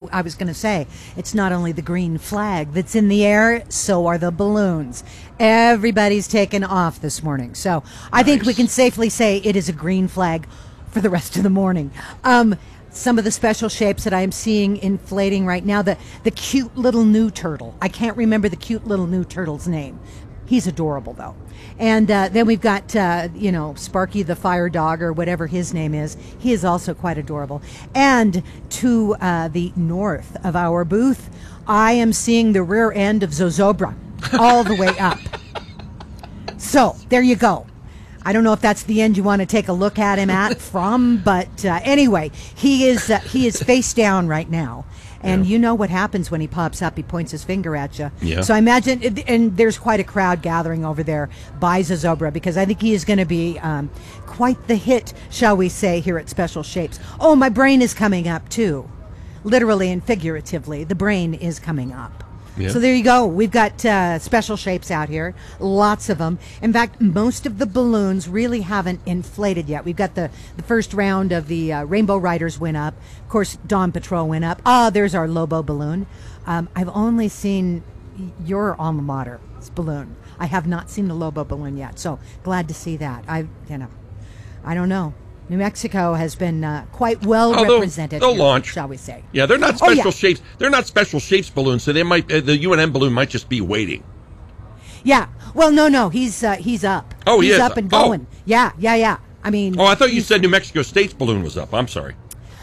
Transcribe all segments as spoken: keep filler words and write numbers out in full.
I was going to say, it's not only the green flag that's in the air, so are the balloons. Everybody's taken off this morning. So I Nice. think we can safely say it is a green flag for the rest of the morning. Um, some of the special shapes that I'm seeing inflating right now, the, the cute little new turtle. I can't remember the cute little new turtle's name. He's adorable, though. And uh, then we've got, uh, you know, Sparky the Fire Dog, or whatever his name is. He is also quite adorable. And to uh, the north of our booth, I am seeing the rear end of Zozobra all the way up. So, there you go. I don't know if that's the end you want to take a look at him at from, but uh, anyway, he is uh, he is face down right now. And Yeah. you know what happens when he pops up. He points his finger at you. Yeah. So I imagine, and there's quite a crowd gathering over there by Zozobra, because I think he is going to be um, quite the hit, shall we say, here at Special Shapes. Oh, my brain is coming up, too. Literally and figuratively, the brain is coming up. Yeah. So there you go. We've got uh, Special Shapes out here, lots of them. In fact, most of the balloons really haven't inflated yet. We've got the, the first round of the uh, Rainbow Riders went up. Of course, Dawn Patrol went up. Ah, there's our Lobo balloon. Um, I've only seen your alma mater's balloon. I have not seen the Lobo balloon yet, so glad to see that. I, you know, I don't know. New Mexico has been uh, quite well Oh, they'll- represented, they'll here, launch. shall we say. Yeah, they're not Oh, special yeah. shapes. They're not special shapes balloons, so they might uh, the U N M balloon might just be waiting. Yeah. Well, no, no. He's uh, he's up. Oh, he he's is. up and Oh. going. Yeah, yeah, yeah. I mean. Oh, I thought you he's- said New Mexico State's balloon was up. I'm sorry.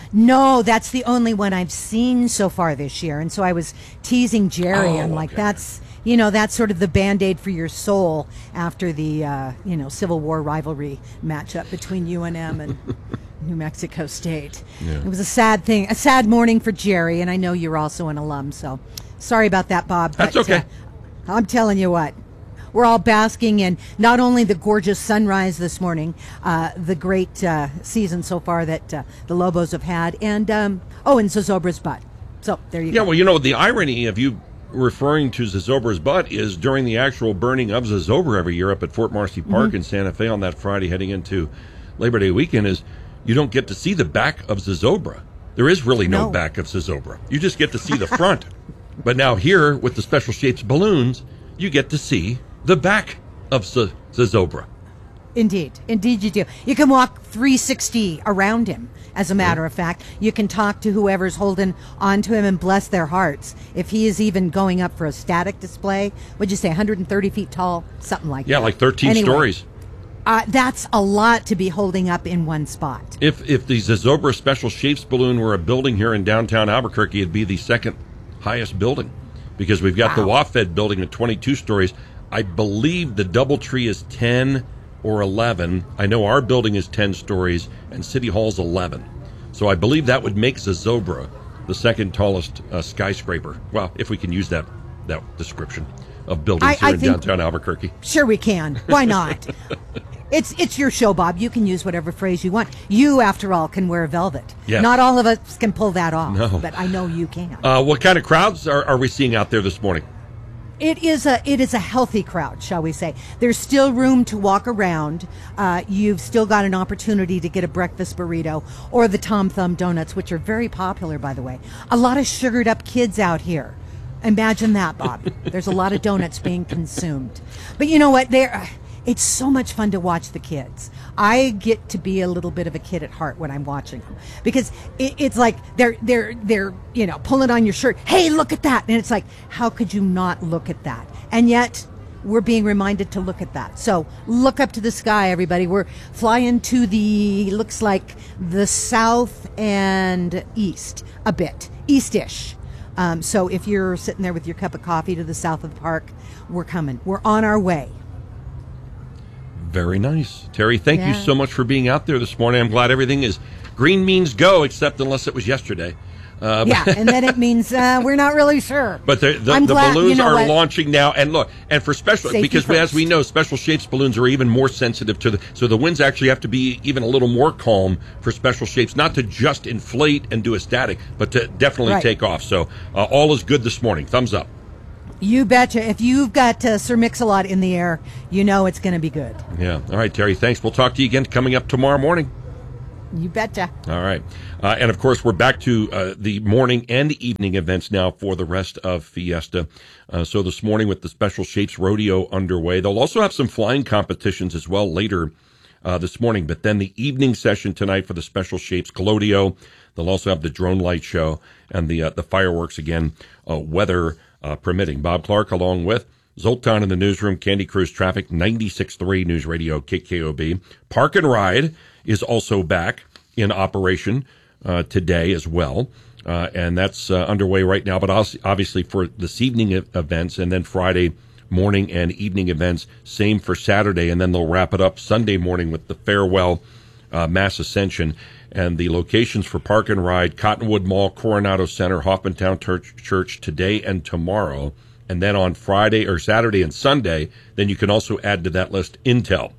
No, that's the only one I've seen so far this year, and so I was teasing Jerry. Oh, I'm like, okay. that's you know, that's sort of the Band-Aid for your soul after the uh, you know Civil War rivalry matchup between U N M and New Mexico State. Yeah. It was a sad thing, a sad morning for Jerry, and I know you're also an alum, so sorry about that, Bob. That's but, okay. Uh, I'm telling you what. We're all basking in not only the gorgeous sunrise this morning, uh, the great uh, season so far that uh, the Lobos have had, and, um, oh, and Zozobra's butt. So, there you Yeah, go. well, you know, the irony of you referring to Zozobra's butt is during the actual burning of Zozobra every year up at Fort Marcy Park Mm-hmm. in Santa Fe on that Friday heading into Labor Day weekend is you don't get to see the back of Zozobra. There is really no, No. back of Zozobra. You just get to see the front. But now here, with the Special Shapes balloons, you get to see the back of Z- Zozobra. Indeed. Indeed you do. You can walk three sixty around him, as a matter of fact. You can talk to whoever's holding on to him and bless their hearts. If he is even going up for a static display, would you say one hundred thirty feet tall? Something like Yeah, that. like thirteen Anyway, stories. Uh, that's a lot to be holding up in one spot. If if the Zozobra Special Shapes balloon were a building here in downtown Albuquerque, it'd be the second highest building because we've got the Wow. WAFED building at twenty-two stories. I believe the DoubleTree is ten or eleven. I know our building is ten stories and City Hall's eleven. So I believe that would make Zozobra the second tallest uh, skyscraper. Well, if we can use that that description of buildings I- here I in think- downtown Albuquerque. Sure we can. Why not? It's it's your show, Bob. You can use whatever phrase you want. You, after all, can wear velvet. Yes. Not all of us can pull that off, No. but I know you can. Uh, what kind of crowds are, are we seeing out there this morning? It is a it is a healthy crowd, shall we say. There's still room to walk around. Uh, you've still got an opportunity to get a breakfast burrito or the Tom Thumb donuts, which are very popular, by the way. A lot of sugared up kids out here. Imagine that, Bob. There's a lot of donuts being consumed. But you know what? They're, it's so much fun to watch the kids. I get to be a little bit of a kid at heart when I'm watching them because it, it's like they're they're they're you know pulling on your shirt. Hey, look at that! And it's like, how could you not look at that? And yet we're being reminded to look at that. So look up to the sky, everybody. We're flying to the looks like the south and east a bit, eastish. Um, so if you're sitting there with your cup of coffee to the south of the park, we're coming. We're on our way. Very nice. Terry, thank you Yeah. so much for being out there this morning. I'm glad everything is green means go, except unless it was yesterday. Uh, Yeah, and then it means uh, we're not really sure. But the, the, I'm the glad- balloons you know are what? launching now. And look, and for special, Safety because as we first. know, Special Shapes balloons are even more sensitive to the, so the winds actually have to be even a little more calm for Special Shapes, not to just inflate and do a static, but to definitely Right. take off. So uh, all is good this morning. Thumbs up. You betcha. If you've got uh, Sir Mix-a-Lot in the air, you know it's going to be good. Yeah. All right, Terry, thanks. We'll talk to you again coming up tomorrow morning. You betcha. All right. Uh, and, of course, we're back to uh, the morning and evening events now for the rest of Fiesta. Uh, so this morning with the Special Shapes Rodeo underway. They'll also have some flying competitions as well later uh, this morning. But then the evening session tonight for the Special Shapes Glodeo. They'll also have the drone light show and the uh, the fireworks again, uh, weather uh, permitting. Bob Clark along with Zoltan in the newsroom, Candy Cruise Traffic, ninety-six point three News Radio, K K O B. Park and Ride is also back in operation uh, today as well. Uh, and that's uh, underway right now, but obviously for this evening events and then Friday morning and evening events, same for Saturday, and then they'll wrap it up Sunday morning with the Farewell uh, Mass Ascension. And the locations for Park and Ride, Cottonwood Mall, Coronado Center, Hoffmantown Church, Church today and tomorrow. And then on Friday or Saturday and Sunday, then you can also add to that list Intel.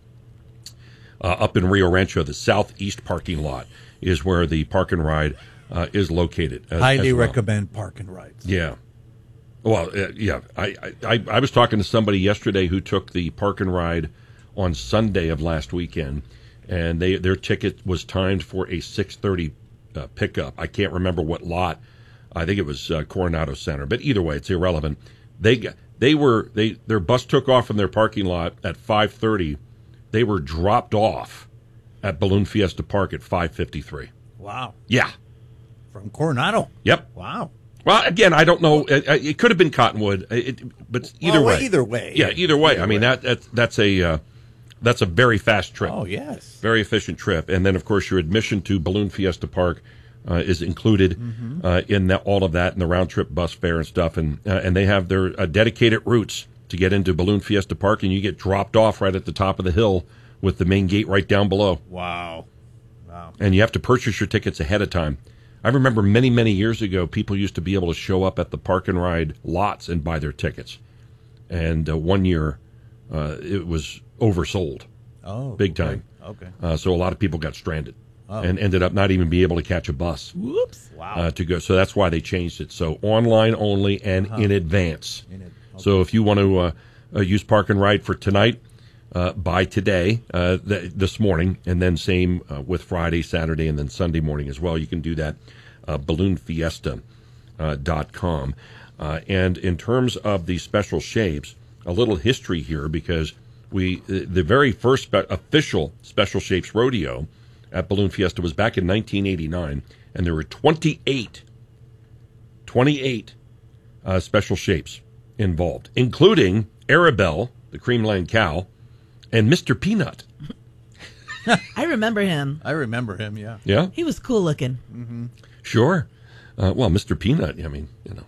Uh, up in Rio Rancho, the southeast parking lot is where the Park and Ride uh, is located. As, Highly as well. recommend Park and Rides. Yeah. Well, uh, yeah. I, I, I was talking to somebody yesterday who took the Park and Ride on Sunday of last weekend, and they their ticket was timed for a six thirty uh, pickup. I can't remember what lot. I think it was uh, Coronado Center, but either way, it's irrelevant. They they were they their bus took off from their parking lot at five thirty. They were dropped off at Balloon Fiesta Park at five fifty-three. Wow. Yeah. From Coronado. Yep. Wow. Well, again, I don't know. It, it could have been Cottonwood, it, but either well, way. Either way. Yeah, either way. Either I mean, way. that, that that's a uh, that's a very fast trip. Oh, yes. Very efficient trip. And then, of course, your admission to Balloon Fiesta Park uh, is included mm-hmm. uh, in that, all of that, and the round-trip bus fare and stuff. And, uh, and they have their uh, dedicated routes to get into Balloon Fiesta Park, and you get dropped off right at the top of the hill with the main gate right down below. Wow. Wow. And you have to purchase your tickets ahead of time. I remember many, many years ago, people used to be able to show up at the Park and Ride lots and buy their tickets. And uh, one year, uh, it was oversold. Oh. Big time. Okay. okay. Uh, so a lot of people got stranded oh. and ended up not even being able to catch a bus. Whoops. Wow. Uh, to go. So that's why they changed it. So online only and uh-huh. in advance. In it. Okay. So if you want to uh, uh, use Park and Ride for tonight, Uh, by today, uh, th- this morning, and then same uh, with Friday, Saturday, and then Sunday morning as well. You can do that, uh, balloon fiesta dot com. Uh, and in terms of the Special Shapes, a little history here, because we the very first spe- official Special Shapes Rodeo at Balloon Fiesta was back in nineteen eighty-nine, and there were twenty-eight, twenty-eight uh, Special Shapes involved, including Arabelle, the Creamland cow, and Mister Peanut. I remember him. I remember him, yeah. Yeah? He was cool looking. Mm-hmm. Sure. Uh, well, Mister Peanut, I mean, you know.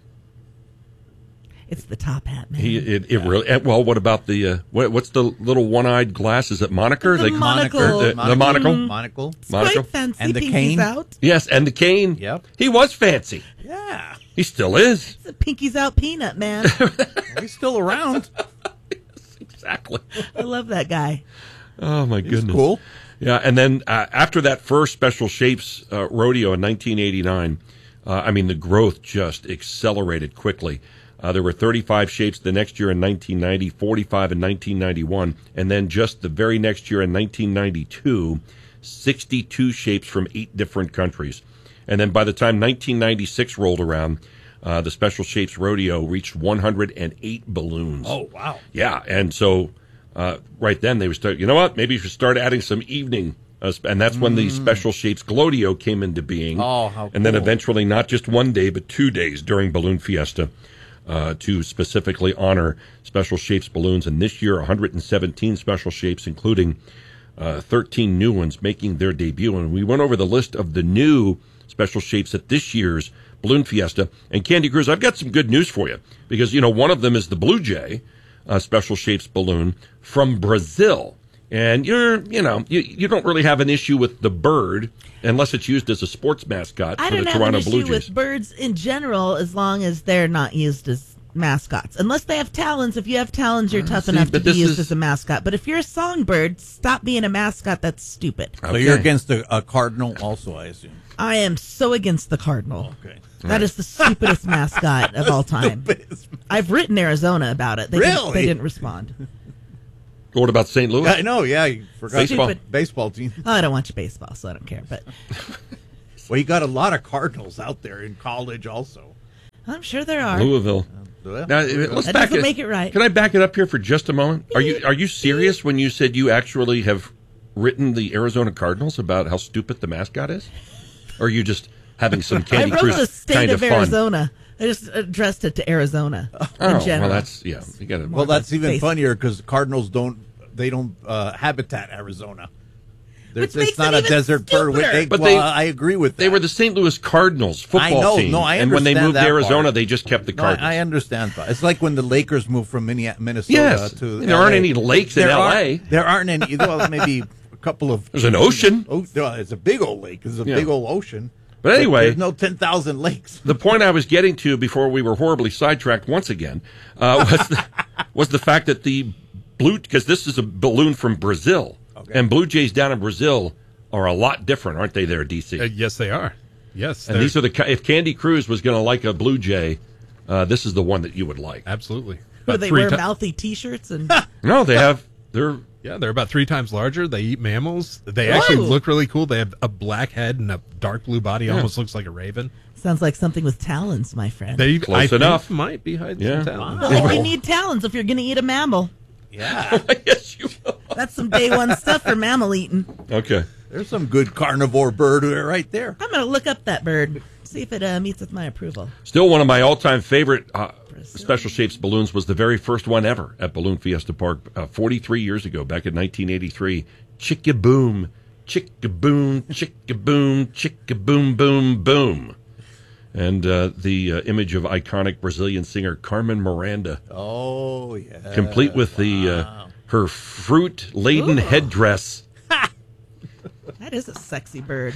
It's the top hat, man. He, it, it yeah. really, well, what about the, uh, what, what's the little one-eyed glass? Is it moniker? The they, monocle. The, the monocle? Mm-hmm. Monocle. It's monocle. quite fancy. And the Pinky's cane. Out. Yes, and the cane. Yep. He was fancy. Yeah. He still is. It's a Pinky's Out peanut, man. He's still around. Exactly. I love that guy. Oh, my He's goodness. Cool. Yeah, and then uh, after that first Special Shapes uh, rodeo in nineteen eighty-nine, uh, I mean, the growth just accelerated quickly. Uh, there were thirty-five shapes the next year in nineteen ninety, forty-five in nineteen ninety-one, and then just the very next year in nineteen ninety-two, sixty-two shapes from eight different countries. And then by the time nineteen ninety-six rolled around, uh, the Special Shapes Rodeo reached one hundred eight balloons. Oh, wow. Yeah, and so uh, right then they would start, you know what, maybe you should start adding some evening, uh, and that's when mm. the Special Shapes Glodeo came into being. Oh, how cool. And then eventually not just one day, but two days during Balloon Fiesta uh, to specifically honor Special Shapes balloons. And this year, one hundred seventeen Special Shapes, including uh, thirteen new ones making their debut. And we went over the list of the new Special Shapes at this year's Balloon Fiesta. And Candy Cruise, I've got some good news for you, because, you know, one of them is the Blue Jay uh, Special Shapes balloon from Brazil. And you're, you know, you, you don't really have an issue with the bird unless it's used as a sports mascot I for the don't have Toronto an Blue issue Jays. with birds in general as long as they're not used as mascots. Unless they have talons. If you have talons, you're tough see, enough to but be this used is- as a mascot. But if you're a songbird, stop being a mascot. That's stupid. So you're against a, a cardinal also, I assume. I am so against the cardinal. Okay. That is the stupidest mascot of all time. Stupidest. I've written Arizona about it. They Really? Didn't, they didn't respond. What about Saint Louis? I know, yeah. You forgot Baseball. Stupid. Baseball team. Oh, I don't watch baseball, so I don't care. But Well, you got a lot of Cardinals out there in college also. I'm sure there are. Louisville. Well, Now, let's That back doesn't it. make it right. Can I back it up here for just a moment? Are you are you serious when you said you actually have written the Arizona Cardinals about how stupid the mascot is? Or are you just having some I Candy wrote Cruise the state kind of of fun? Arizona. I just addressed it to Arizona Oh, in general. well, that's yeah. You got to. well, that's even Face- funnier because Cardinals don't they don't uh, habitat Arizona. There's, Which it's makes not it a even desert bird. With, stupider. they, But well, they- I agree with that. They were the Saint Louis Cardinals football I know, team, no, I and when they understand moved to that Arizona, part. they just kept the No, Cardinals. I understand. that. It's like when the Lakers moved from Minneapolis, Minnesota Yes. to There aren't L A. any lakes in There L A. aren't- There aren't any. Well, maybe a couple of. There's an ocean. Oh, no, it's a big old lake. It's a Yeah. big old ocean. But anyway- there's no ten thousand lakes. The point I was getting to before we were horribly sidetracked once again uh, was the, was the fact that the blue, because this is a balloon from Brazil, Okay. and Blue Jays down in Brazil are a lot different, aren't they? There, D C. Uh, yes, they are. Yes, and they're- these are the ki- if Candy Cruz was going to like a Blue Jay, uh, this is the one that you would like. absolutely. Where About they three wear ti- mouthy T-shirts and No, they have they're Yeah, they're about three times larger. They eat mammals. They actually Whoa. look really cool. They have a black head and a dark blue body. Almost looks like a raven. sounds like something with talons, my friend. They Close I think, enough. might be hiding Yeah. some talent. Well, you need talons if you're going to eat a mammal. Yeah, yes, you will. That's some day one stuff for mammal eating. Okay. there's some good carnivore bird right there. I'm going to look up that bird, see if it uh, meets with my approval. Still, one of my all-time favorite uh, special shapes balloons was the very first one ever at Balloon Fiesta Park uh, forty-three years ago, back in nineteen eighty-three. Chicka boom, chicka boom, chicka boom, chicka boom, boom, boom. And uh, the uh, image of iconic Brazilian singer Carmen Miranda, Oh yeah, complete with the uh, her fruit-laden Ooh. headdress. That is a sexy bird.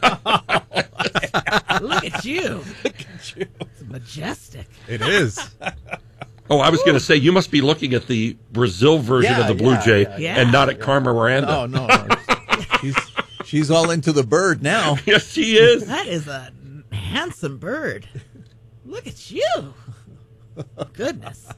Look at you. It's majestic. It is. Oh, I was going to say, you must be looking at the Brazil version Yeah, of the Blue yeah, Jay yeah, yeah. and not at Carmen Miranda. Oh no, she's she's all into the bird now. Yes, she is. That is a handsome bird. Look at you. Goodness.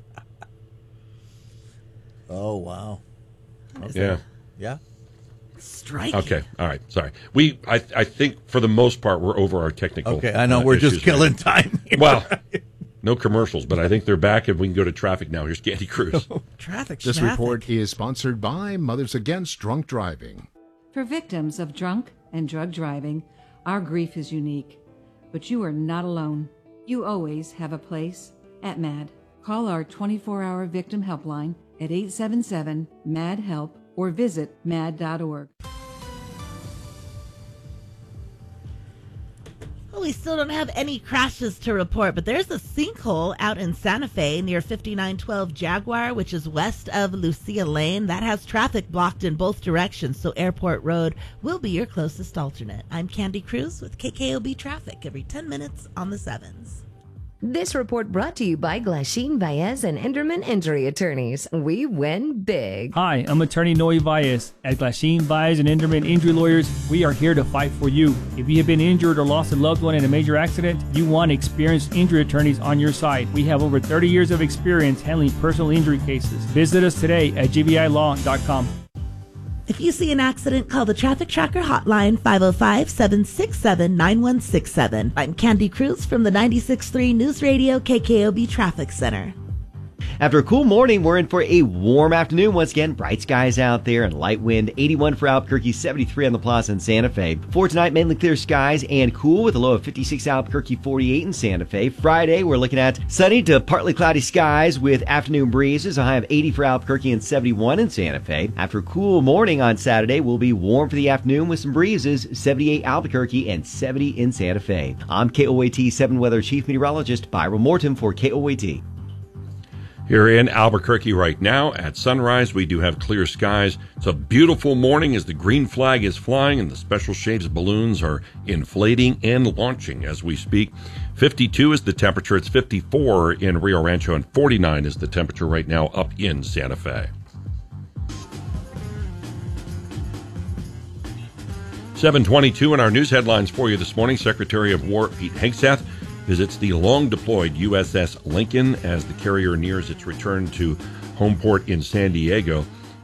Oh wow, Yeah. yeah. Striking. Okay. All right. Sorry. We. I. I think for the most part we're over our technical. Okay, I know uh, we're just issues killing here. time. Here. Well, no commercials, but I think they're back and we can go to traffic now. Here's Candy Cruz. Traffic This schnaffic. report is sponsored by Mothers Against Drunk Driving. For victims of drunk and drug driving, our grief is unique. But you are not alone. You always have a place at MAD. Call our twenty-four hour victim helpline at eight seven seven, M A D, HELP or visit mad dot org. Well, we still don't have any crashes to report, but there's a sinkhole out in Santa Fe near fifty-nine twelve Jaguar, which is west of Lucia Lane. That has traffic blocked in both directions, so Airport Road will be your closest alternate. I'm Candy Cruz with K K O B Traffic every ten minutes on the sevens. This report brought to you by Glasheen Baez and Enderman Injury Attorneys. We win big. Hi, I'm attorney Noe Baez. At Glasheen Baez and Enderman Injury Lawyers, we are here to fight for you. If you have been injured or lost a loved one in a major accident, you want experienced injury attorneys on your side. We have over thirty years of experience handling personal injury cases. Visit us today at g b i law dot com. If you see an accident, call the Traffic Tracker hotline five oh five, seven six seven, nine one six seven. I'm Candy Cruz from the ninety-six point three News Radio K K O B Traffic Center. After a cool morning, we're in for a warm afternoon once again. Bright skies out there and light wind. eighty-one for Albuquerque, seventy-three on the Plaza in Santa Fe. For tonight, mainly clear skies and cool with a low of fifty-six Albuquerque, forty-eight in Santa Fe. Friday, we're looking at sunny to partly cloudy skies with afternoon breezes. A high of eighty for Albuquerque and seventy-one in Santa Fe. After a cool morning on Saturday, we'll be warm for the afternoon with some breezes. seventy-eight Albuquerque and seventy in Santa Fe. I'm K O A T seven Weather Chief Meteorologist Byron Morton for K O A T. Here in Albuquerque right now at sunrise, we do have clear skies. It's a beautiful morning as the green flag is flying and the special shapes balloons are inflating and launching as we speak. fifty-two is the temperature. It's fifty-four in Rio Rancho and forty-nine is the temperature right now up in Santa Fe. seven twenty-two in our news headlines for you this morning. Secretary of War Pete Hegseth visits the long-deployed U S S Lincoln as the carrier nears its return to home port in San Diego.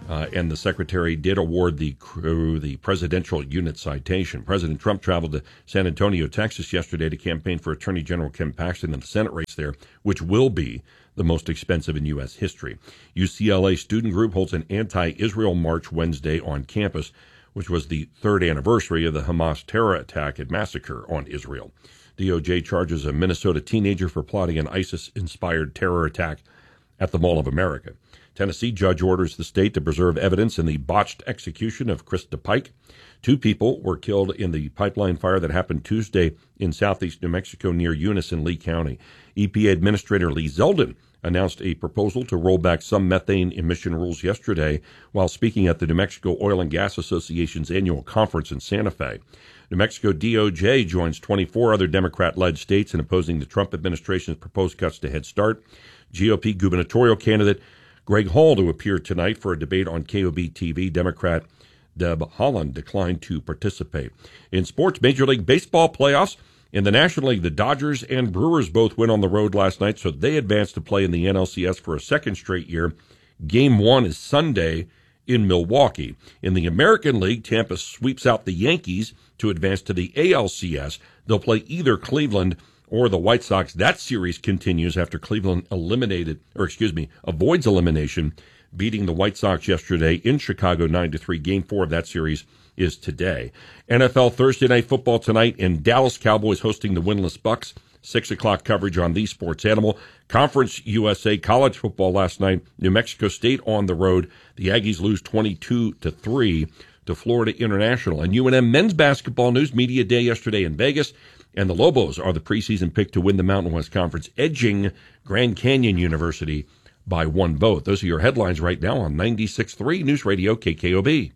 Uh, and the secretary did award the crew the Presidential Unit Citation. President Trump traveled to San Antonio, Texas yesterday to campaign for Attorney General Ken Paxton in the Senate race there, which will be the most expensive in U S history. U C L A student group holds an anti-Israel march Wednesday on campus, which was the third anniversary of the Hamas terror attack and massacre on Israel. D O J charges a Minnesota teenager for plotting an ISIS-inspired terror attack at the Mall of America. Tennessee judge orders the state to preserve evidence in the botched execution of Krista Pike. Two people were killed in the pipeline fire that happened Tuesday in southeast New Mexico near Eunice in Lee County. E P A Administrator Lee Zeldin announced a proposal to roll back some methane emission rules yesterday while speaking at the New Mexico Oil and Gas Association's annual conference in Santa Fe. New Mexico D O J joins twenty-four other Democrat-led states in opposing the Trump administration's proposed cuts to Head Start. G O P gubernatorial candidate Greg Hall, to appear tonight for a debate on K O B T V, Democrat Deb Haaland declined to participate. In sports, Major League Baseball playoffs. In the National League, the Dodgers and Brewers both went on the road last night, so they advanced to play in the N L C S for a second straight year. Game one is Sunday in Milwaukee. In the American League, Tampa sweeps out the Yankees to advance to the A L C S. They'll play either Cleveland or the White Sox. That series continues after Cleveland eliminated, or excuse me, avoids elimination, beating the White Sox yesterday in Chicago nine to three. Game four of that series is today. N F L Thursday Night Football tonight in Dallas. Cowboys hosting the winless Bucks. Six o'clock coverage on the Sports Animal. Conference U S A college football last night. New Mexico State on the road. The Aggies lose twenty-two to three to Florida International. And U N M men's basketball news, media day yesterday in Vegas. And the Lobos are the preseason pick to win the Mountain West Conference, edging Grand Canyon University by one vote. Those are your headlines right now on ninety-six point three News Radio K K O B.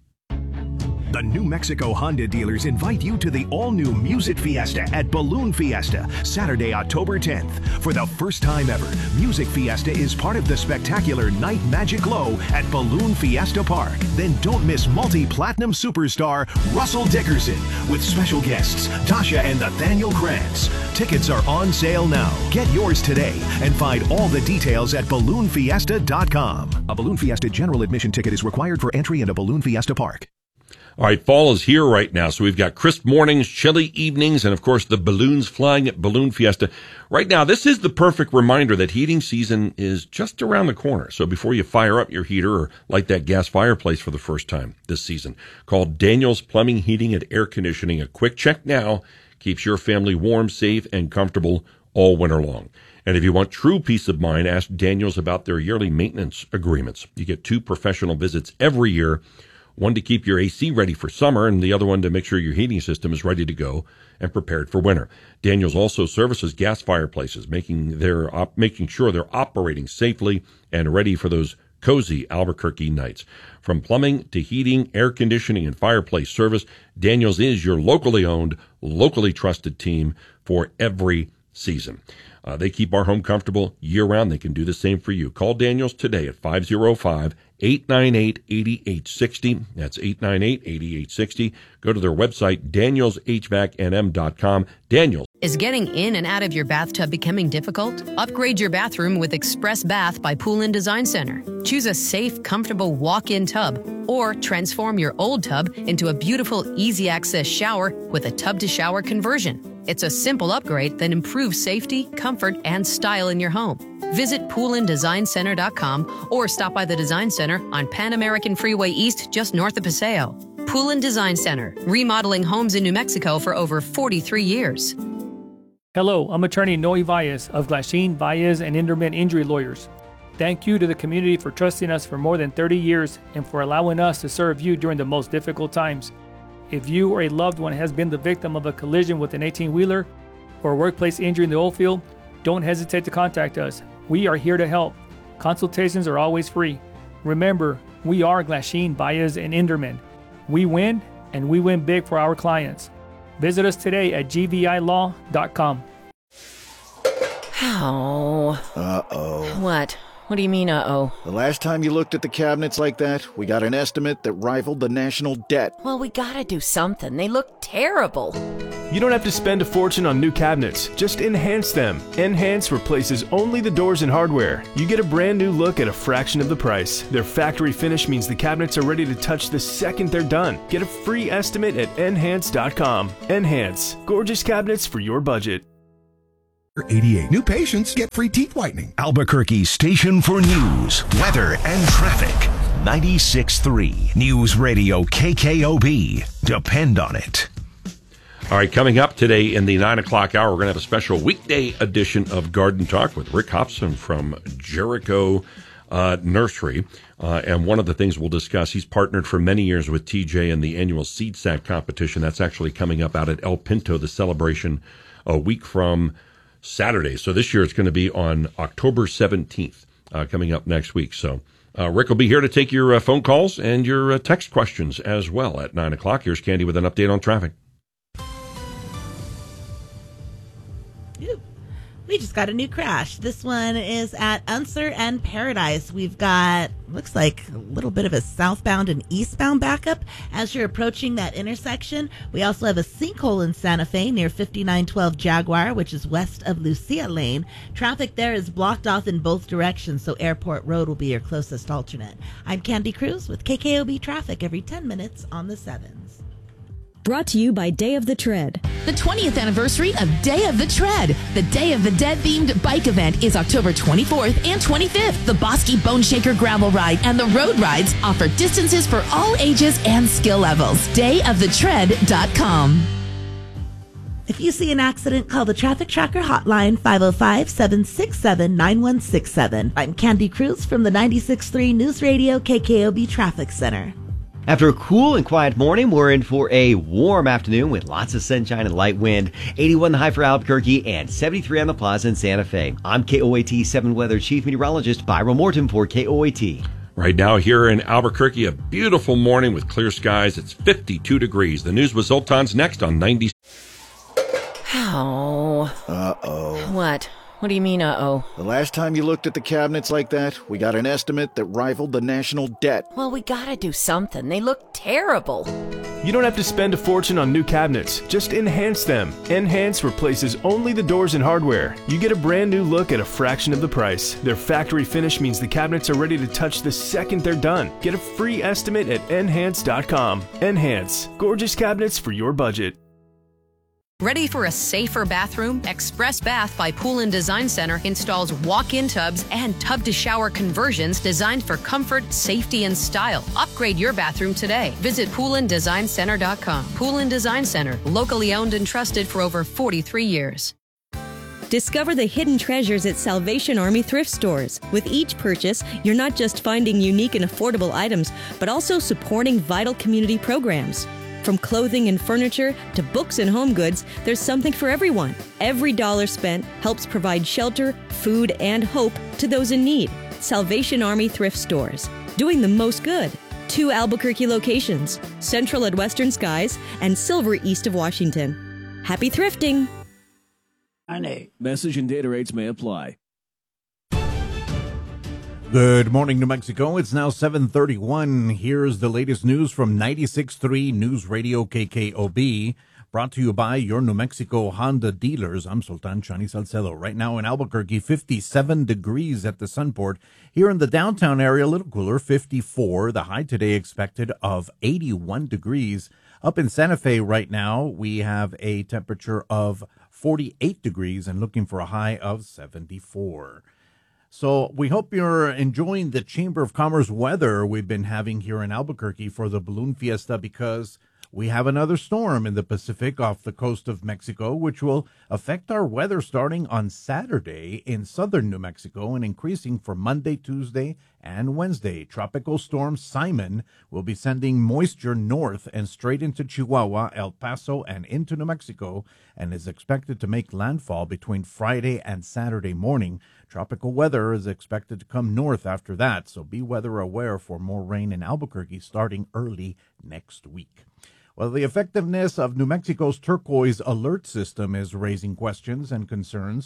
The New Mexico Honda dealers invite you to the all-new Music Fiesta at Balloon Fiesta, Saturday, October tenth. For the first time ever, Music Fiesta is part of the spectacular Night Magic Glow at Balloon Fiesta Park. Then don't miss multi-platinum superstar Russell Dickerson with special guests Tasha and Nathaniel Krantz. Tickets are on sale now. Get yours today and find all the details at balloon fiesta dot com. A Balloon Fiesta general admission ticket is required for entry into Balloon Fiesta Park. All right, fall is here right now, so we've got crisp mornings, chilly evenings, and, of course, the balloons flying at Balloon Fiesta. Right now, this is the perfect reminder that heating season is just around the corner. So before you fire up your heater or light that gas fireplace for the first time this season, call Daniels Plumbing, Heating, and Air Conditioning. A quick check now keeps your family warm, safe, and comfortable all winter long. And if you want true peace of mind, ask Daniels about their yearly maintenance agreements. You get two professional visits every year, one to keep your A C ready for summer, and the other one to make sure your heating system is ready to go and prepared for winter. Daniels also services gas fireplaces, making their op- making sure they're operating safely and ready for those cozy Albuquerque nights. From plumbing to heating, air conditioning, and fireplace service, Daniels is your locally owned, locally trusted team for every season. Uh, they keep our home comfortable year-round. They can do the same for you. Call Daniels today at five oh five, eight nine eight, eight eight six oh. That's eight nine eight, eight eight six oh. Go to their website, daniels h v a c n m dot com. Daniels. Is getting in and out of your bathtub becoming difficult? Upgrade your bathroom with Express Bath by Pool-In Design Center. Choose a safe, comfortable walk-in tub, or transform your old tub into a beautiful, easy-access shower with a tub-to-shower conversion. It's a simple upgrade that improves safety, comfort, and style in your home. Visit pool in design center dot com or stop by the Design Center on Pan American Freeway East, just north of Paseo. Pool-In Design Center, remodeling homes in New Mexico for over forty-three years. Hello, I'm attorney Noe Valles of Glasheen, Valles, and Inderman Injury Lawyers. Thank you to the community for trusting us for more than thirty years and for allowing us to serve you during the most difficult times. If you or a loved one has been the victim of a collision with an eighteen-wheeler or a workplace injury in the oil field, don't hesitate to contact us. We are here to help. Consultations are always free. Remember, we are Glasheen, Valles, and Inderman. We win, and we win big for our clients. Visit us today at g v i law dot com. Oh. Uh-oh. What? What do you mean, uh-oh? The last time you looked at the cabinets like that, we got an estimate that rivaled the national debt. Well, we gotta do something. They look terrible. You don't have to spend a fortune on new cabinets, just enhance them. Enhance replaces only the doors and hardware. You get a brand new look at a fraction of the price. Their factory finish means the cabinets are ready to touch the second they're done. Get a free estimate at enhance dot com. Enhance, gorgeous cabinets for your budget. eighty-eight. New patients get free teeth whitening. Albuquerque's station for news, weather, and traffic. ninety-six point three News Radio K K O B. Depend on it. All right, coming up today in the nine o'clock hour, we're going to have a special weekday edition of Garden Talk with Rick Hobson from Jericho uh, Nursery. Uh, and one of the things we'll discuss, he's partnered for many years with T J in the annual Seed Sack competition. That's actually coming up out at El Pinto, the celebration a week from Saturday. So this year it's going to be on October seventeenth, uh, coming up next week. So uh, Rick will be here to take your uh, phone calls and your uh, text questions as well at nine o'clock. Here's Candy with an update on traffic. We just got a new crash. This one is at Unser and Paradise. We've got, looks like a little bit of a southbound and eastbound backup as you're approaching that intersection. We also have a sinkhole in Santa Fe near fifty-nine twelve Jaguar, which is west of Lucia Lane. Traffic there is blocked off in both directions, so Airport Road will be your closest alternate. I'm Candy Cruz with K K O B Traffic every ten minutes on the sevens. Brought to you by Day of the Tread. The twentieth anniversary of Day of the Tread. The Day of the Dead themed bike event is October twenty-fourth and twenty-fifth. The Bosky Bone Shaker Gravel Ride and the Road Rides offer distances for all ages and skill levels. day of the tread dot com. If you see an accident, call the Traffic Tracker hotline five oh five, seven six seven, nine one six seven. I'm Candy Cruz from the ninety-six point three News Radio K K O B Traffic Center. After a cool and quiet morning, we're in for a warm afternoon with lots of sunshine and light wind. eighty-one the high for Albuquerque and seventy-three on the plaza in Santa Fe. I'm K O A T seven Weather Chief Meteorologist Byron Morton for K O A T. Right now here in Albuquerque, a beautiful morning with clear skies. It's fifty-two degrees. The news with Zoltan's next on ninety. Oh. Uh-oh. What? What do you mean, uh-oh? The last time you looked at the cabinets like that, we got an estimate that rivaled the national debt. Well, we gotta do something. They look terrible. You don't have to spend a fortune on new cabinets, just enhance them. Enhance replaces only the doors and hardware. You get a brand new look at a fraction of the price. Their factory finish means the cabinets are ready to touch the second they're done. Get a free estimate at enhance dot com. Enhance, gorgeous cabinets for your budget. Ready for a safer bathroom? Express Bath by Pool and Design Center installs walk-in tubs and tub-to-shower conversions designed for comfort, safety, and style. Upgrade your bathroom today. Visit pool and design center dot com. Pool and Design Center, locally owned and trusted for over forty-three years. Discover the hidden treasures at Salvation Army thrift stores. With each purchase, you're not just finding unique and affordable items, but also supporting vital community programs. From clothing and furniture to books and home goods, there's something for everyone. Every dollar spent helps provide shelter, food, and hope to those in need. Salvation Army thrift stores, doing the most good. Two Albuquerque locations, Central at Western Skies and Silver east of Washington. Happy thrifting! Message and data rates may apply. Good morning, New Mexico. It's now seven thirty-one. Here's the latest news from ninety-six point three News Radio K K O B, brought to you by your New Mexico Honda dealers. I'm Sultan Chani Salcedo. Right now in Albuquerque, fifty-seven degrees at the Sunport. Here in the downtown area, a little cooler, fifty-four. The high today expected of eighty-one degrees. Up in Santa Fe right now, we have a temperature of forty-eight degrees and looking for a high of seventy-four. So we hope you're enjoying the Chamber of Commerce weather we've been having here in Albuquerque for the Balloon Fiesta, because we have another storm in the Pacific off the coast of Mexico, which will affect our weather starting on Saturday in southern New Mexico and increasing for Monday, Tuesday, and Wednesday. Tropical Storm Simon will be sending moisture north and straight into Chihuahua, El Paso, and into New Mexico, and is expected to make landfall between Friday and Saturday morning. Tropical weather is expected to come north after that, so be weather aware for more rain in Albuquerque starting early next week. Well, the effectiveness of New Mexico's turquoise alert system is raising questions and concerns.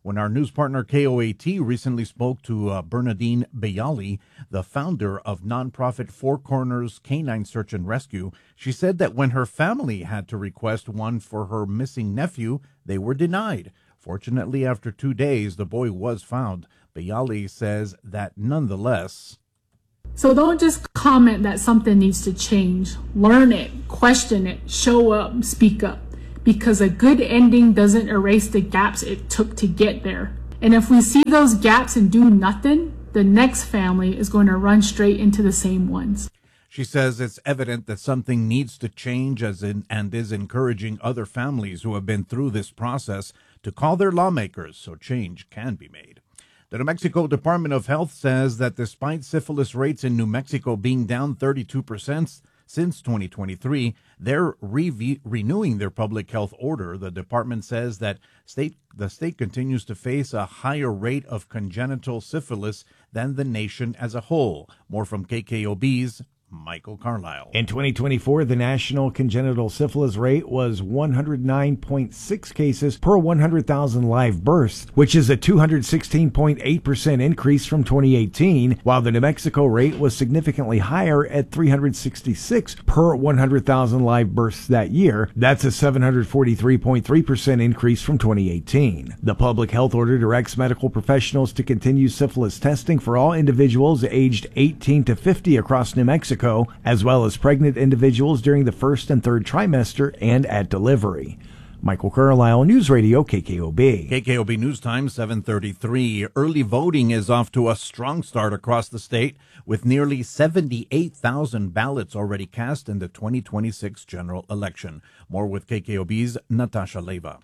When our news partner K O A T recently spoke to uh, Bernadine Bayali, the founder of nonprofit Four Corners Canine Search and Rescue, she said that when her family had to request one for her missing nephew, they were denied. Fortunately, after two days, the boy was found. Bayali says that nonetheless... So don't just comment that something needs to change. Learn it, question it, show up, speak up. Because a good ending doesn't erase the gaps it took to get there. And if we see those gaps and do nothing, the next family is going to run straight into the same ones. She says it's evident that something needs to change as in, and is encouraging other families who have been through this process to call their lawmakers so change can be made. The New Mexico Department of Health says that despite syphilis rates in New Mexico being down thirty-two percent since twenty twenty-three, they're re- renewing their public health order. The department says that state the state continues to face a higher rate of congenital syphilis than the nation as a whole. More from K K O B's Michael Carlisle. In twenty twenty-four, the national congenital syphilis rate was one hundred nine point six cases per one hundred thousand live births, which is a two hundred sixteen point eight percent increase from twenty eighteen, while the New Mexico rate was significantly higher at three hundred sixty-six per one hundred thousand live births that year. That's a seven hundred forty-three point three percent increase from twenty eighteen. The public health order directs medical professionals to continue syphilis testing for all individuals aged eighteen to fifty across New Mexico, as well as pregnant individuals during the first and third trimester and at delivery. Michael Carlisle, News Radio K K O B. K K O B News Time, seven thirty-three. Early voting is off to a strong start across the state, with nearly seventy-eight thousand ballots already cast in the twenty twenty-six general election. More with K K O B's Natasha Leva.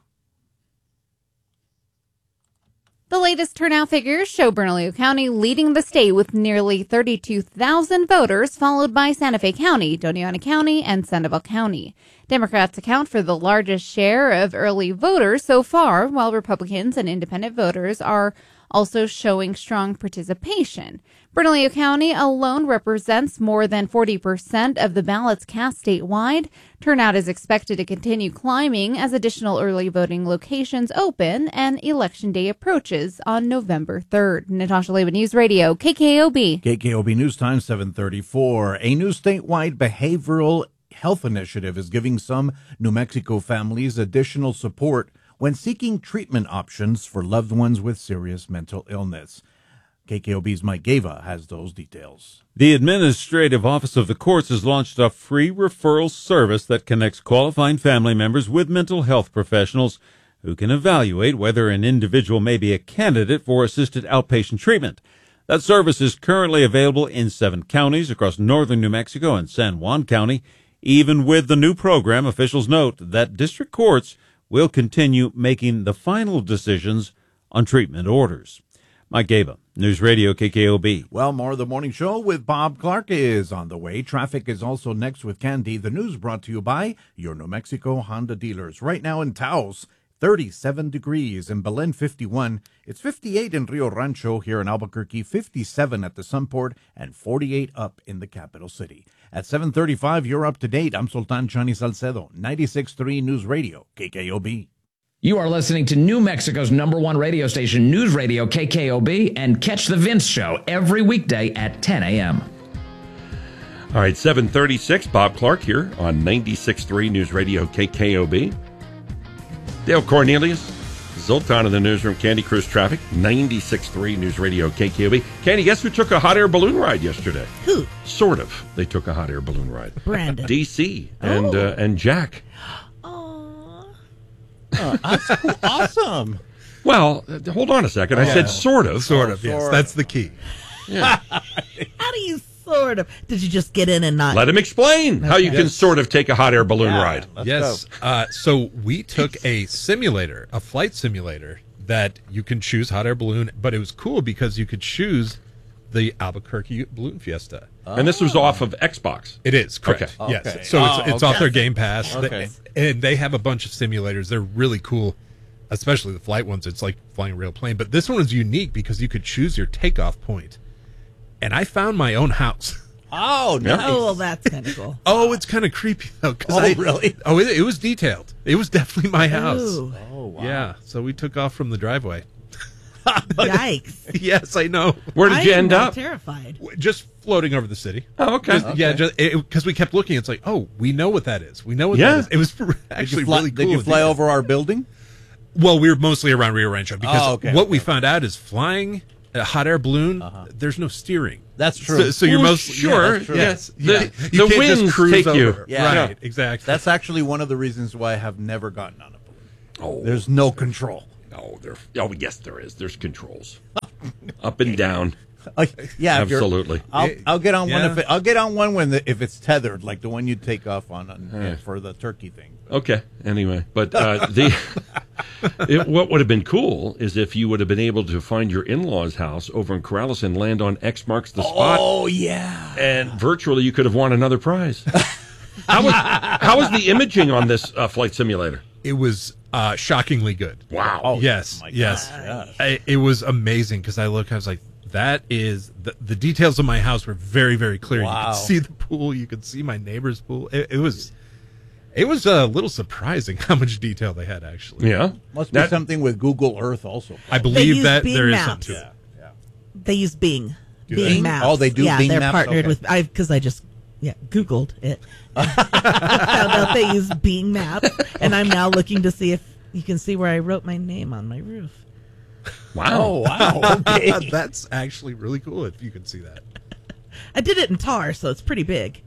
The latest turnout figures show Bernalillo County leading the state with nearly thirty-two thousand voters, followed by Santa Fe County, Doña County, and Sandoval County. Democrats account for the largest share of early voters so far, while Republicans and independent voters are also showing strong participation. Bernalillo County alone represents more than forty percent of the ballots cast statewide. Turnout is expected to continue climbing as additional early voting locations open and Election Day approaches on November third. Natasha Leva, News Radio, K K O B. K K O B News Time, seven thirty-four. A new statewide behavioral health initiative is giving some New Mexico families additional support when seeking treatment options for loved ones with serious mental illness. K K O B's Mike Gava has those details. The Administrative Office of the Courts has launched a free referral service that connects qualifying family members with mental health professionals who can evaluate whether an individual may be a candidate for assisted outpatient treatment. That service is currently available in seven counties across northern New Mexico and San Juan County. Even with the new program, officials note that district courts will continue making the final decisions on treatment orders. Mike Gaba, News Radio K K O B. Well, more of the morning show with Bob Clark is on the way. Traffic is also next with Candy. The news brought to you by your New Mexico Honda dealers. Right now in Taos, thirty-seven degrees. In Belen, fifty-one. It's fifty-eight in Rio Rancho. Here in Albuquerque, fifty-seven at the Sunport, and forty-eight up in the capital city. At seven thirty-five, you're up to date. I'm Sultan Chani Salcedo, ninety-six point three News Radio, K K O B. You are listening to New Mexico's number one radio station, News Radio K K O B, and catch The Vince Show every weekday at ten a.m. All right, seven thirty-six, Bob Clark here on ninety-six point three News Radio K K O B. Dale Cornelius, Zoltan in the newsroom, Candy Cruise Traffic, ninety-six point three News Radio K K O B. Candy, guess who took a hot air balloon ride yesterday? Who? Sort of. They took a hot air balloon ride. Brandon. D C and, oh. uh, and Jack. Oh, that's cool. Awesome. Well, uh, hold on a second. I yeah. said sort of. Sort of, yes. That's the key. Yeah. How do you sort of? Did you just get in and not? Let him explain how you yes. can sort of take a hot air balloon yeah, ride. Yes. Uh, so we took a simulator, a flight simulator, that you can choose hot air balloon, but it was cool because you could choose the Albuquerque Balloon Fiesta. And this was off of Xbox. It is, correct. Okay. Yes. Okay. So it's, Oh, it's okay. off their Game Pass. Okay. They, and they have a bunch of simulators. They're really cool, especially the flight ones. It's like flying a real plane. But this one is unique because you could choose your takeoff point. And I found my own house. Oh, nice. Oh, well, that's kind of cool. Oh, it's kind of creepy, though. 'Cause Oh, I, really? Oh, it, it was detailed. It was definitely my house. Ooh. Oh, wow. Yeah. So we took off from the driveway. Yikes. Yes, I know. Where did I you am end now up? terrified. Just floating over the city. Oh, okay. Just- Yeah, Okay. just because we kept looking, it's like, oh, we know what that is. We know what Yeah. that is. It was Did actually you fly, really cool. Did you and fly detailed. over our building? Well, we were mostly around Rio Rancho because Oh, okay, what okay, we found out is flying a hot air balloon, there's no steering. That's true. So, so you're Well, mostly sure, yeah, that's true. yes. Yeah. The- You the can't just winds cruise take you. over. Yeah. Right, exactly. That's actually one of the reasons why I have never gotten on a balloon. Oh, There's no control. Oh, there. Oh, yes, there is. There's controls, up and down. Uh, yeah, if you're- absolutely. I'll, I'll get on one Yeah. if it, I'll get on one when the, if it's tethered, like the one you take off on, on Yeah. for the turkey thing. Okay. Anyway, but uh, the it, what would have been cool is if you would have been able to find your in-laws' house over in Corrales and land on X marks the spot. Oh yeah, and virtually you could have won another prize. how was how was the imaging on this uh, flight simulator? It was uh, shockingly good. Wow. Oh, yes, my yes. gosh. I, it was amazing because I look, I was like, that is the, the details of my house were very, very clear. You Wow. could see the pool, you could see my neighbor's pool. It, it was, it was a little surprising how much detail they had. Actually, Yeah. Must be That- something with Google Earth also. I They believe use that Bing there is Maps. something to it. They use Bing. Do Bing they? Maps. Oh, they do Yeah, Bing they're Maps? partnered Okay. with I because I just yeah Googled it. Found out they use Bing Maps, and I'm now looking to see if you can see where I wrote my name on my roof. Wow. Oh wow. Okay. That's actually really cool if you can see that. I did it in tar, so it's pretty big.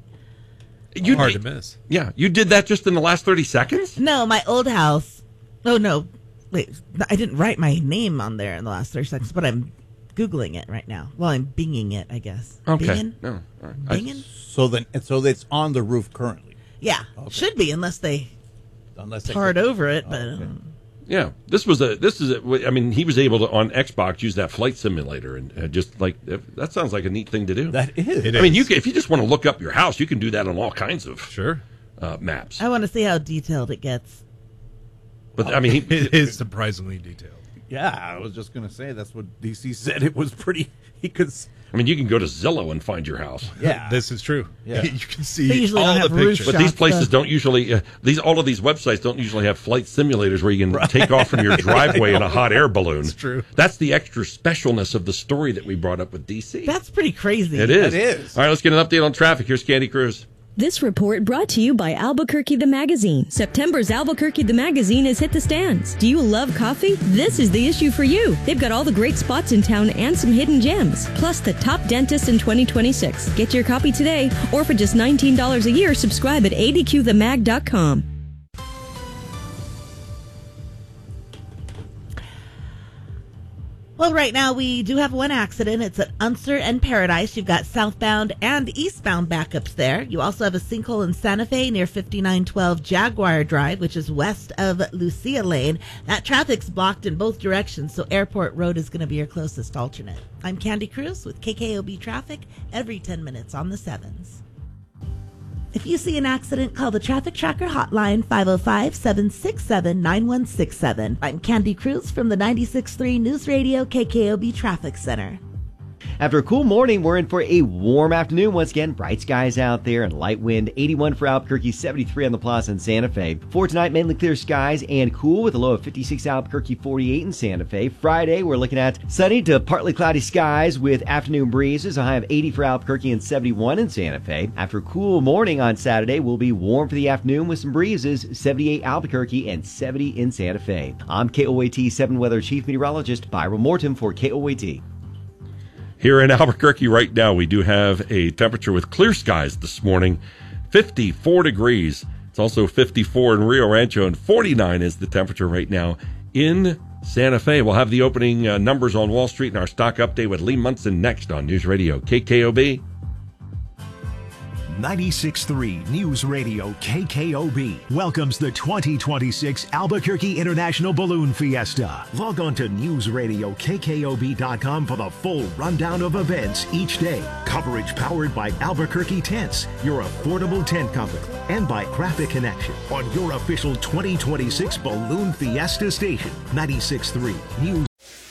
You Hard to miss. Yeah, you did that just in the last thirty seconds? No, my old house. Oh no, wait, I didn't write my name on there in the last thirty seconds, but I'm Googling it right now. Well, I'm binging it, I guess. Okay. Binging? No. All right. I- Binging? So then, so it's on the roof currently, Yeah, should be unless they unless they tarred over it. But okay. um, Yeah, this was a. This is. A, I mean, he was able to on Xbox use that flight simulator and uh, just like that sounds like a neat thing to do. That is. It I mean, is. you can, if you just want to look up your house, you can do that on all kinds of Sure. uh, maps. I want to see how detailed it gets. But I mean, he, It is surprisingly detailed. Yeah, I was just gonna say that's what D C said. It was pretty. He could. s- I mean, you can go to Zillow and find your house. Yeah. This is true. Yeah. You can see They usually all don't the have roof pictures. But these shots, places though. don't usually. Uh, these all of these websites don't usually have flight simulators where you can take off from your driveway in a hot air balloon. That's true. That's the extra specialness of the story that we brought up with D C. That's pretty crazy. It is. It is. All right, let's get an update on traffic. Here's Candy Cruz. This report brought to you by Albuquerque the Magazine. September's Albuquerque the Magazine has hit the stands. Do you love coffee? This is the issue for you. They've got all the great spots in town and some hidden gems, plus the top dentist in twenty twenty-six. Get your copy today, or for just nineteen dollars a year, subscribe at A D Q the mag dot com. Well, right now we do have one accident. It's at Unser and Paradise. You've got southbound and eastbound backups there. You also have a sinkhole in Santa Fe near fifty-nine twelve Jaguar Drive, which is west of Lucia Lane. That traffic's blocked in both directions, so Airport Road is going to be your closest alternate. I'm Candy Cruz with K K O B Traffic every ten minutes on the sevens. If you see an accident, call the Traffic Tracker hotline, five oh five, seven six seven, nine one six seven. I'm Candy Cruz from the ninety-six point three News Radio K K O B Traffic Center. After a cool morning, we're in for a warm afternoon once again. Bright skies out there and light wind. eighty-one for Albuquerque, seventy-three on the Plaza in Santa Fe. For tonight, mainly clear skies and cool with a low of fifty-six Albuquerque, forty-eight in Santa Fe. Friday, we're looking at sunny to partly cloudy skies with afternoon breezes. A high of eighty for Albuquerque and seventy-one in Santa Fe. After a cool morning on Saturday, we'll be warm for the afternoon with some breezes. seventy-eight Albuquerque and seventy in Santa Fe. I'm K O A T seven Weather Chief Meteorologist Byron Morton for K O A T. Here in Albuquerque right now, we do have a temperature with clear skies this morning, fifty-four degrees. It's also fifty-four in Rio Rancho, and forty-nine is the temperature right now in Santa Fe. We'll have the opening uh, numbers on Wall Street and our stock update with Lee Munson next on News Radio K K O B. ninety-six point three News Radio K K O B welcomes the twenty twenty-six Albuquerque International Balloon Fiesta. Log on to news radio K K O B dot com for the full rundown of events each day. Coverage powered by Albuquerque Tents, your affordable tent company, and by Graphic Connection on your official twenty twenty-six Balloon Fiesta station. ninety-six point three News.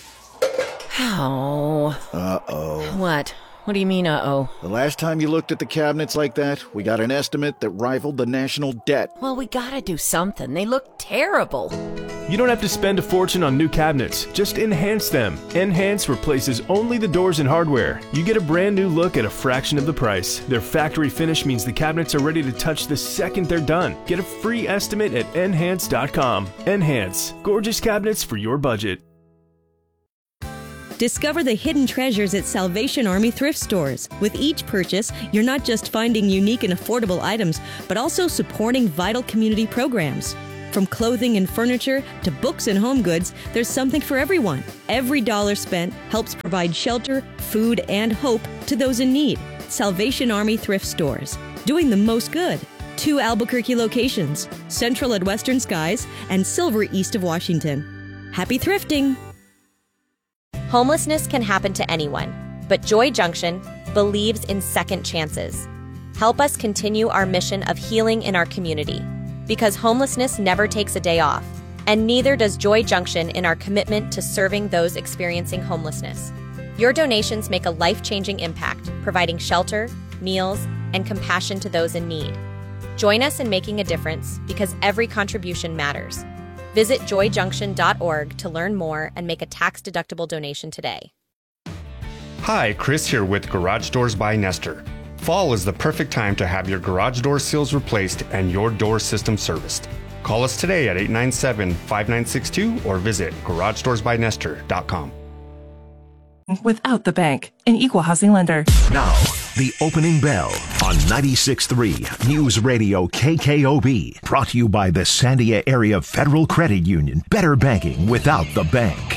Oh. Uh-oh. What? What do you mean, uh-oh? The last time you looked at the cabinets like that, we got an estimate that rivaled the national debt. Well, we gotta do something. They look terrible. You don't have to spend a fortune on new cabinets, just enhance them. Enhance replaces only the doors and hardware. You get a brand new look at a fraction of the price. Their factory finish means the cabinets are ready to touch the second they're done. Get a free estimate at enhance dot com. Enhance, gorgeous cabinets for your budget. Discover the hidden treasures at Salvation Army thrift stores. With each purchase, you're not just finding unique and affordable items, but also supporting vital community programs. From clothing and furniture to books and home goods, there's something for everyone. Every dollar spent helps provide shelter, food, and hope to those in need. Salvation Army thrift stores, doing the most good. Two Albuquerque locations, Central at Western Skies and Silver east of Washington. Happy thrifting! Homelessness can happen to anyone, but Joy Junction believes in second chances. Help us continue our mission of healing in our community, because homelessness never takes a day off, and neither does Joy Junction in our commitment to serving those experiencing homelessness. Your donations make a life-changing impact, providing shelter, meals, and compassion to those in need. Join us in making a difference, because every contribution matters. Visit joy junction dot org to learn more and make a tax-deductible donation today. Hi, Chris here with Garage Doors by Nestor. Fall is the perfect time to have your garage door seals replaced and your door system serviced. Call us today at eight nine seven, five nine six two or visit garage doors by nestor dot com. Without the bank, an equal housing lender. Now, the opening bell on ninety-six point three News Radio K K O B. Brought to you by the Sandia Area Federal Credit Union. Better banking without the bank.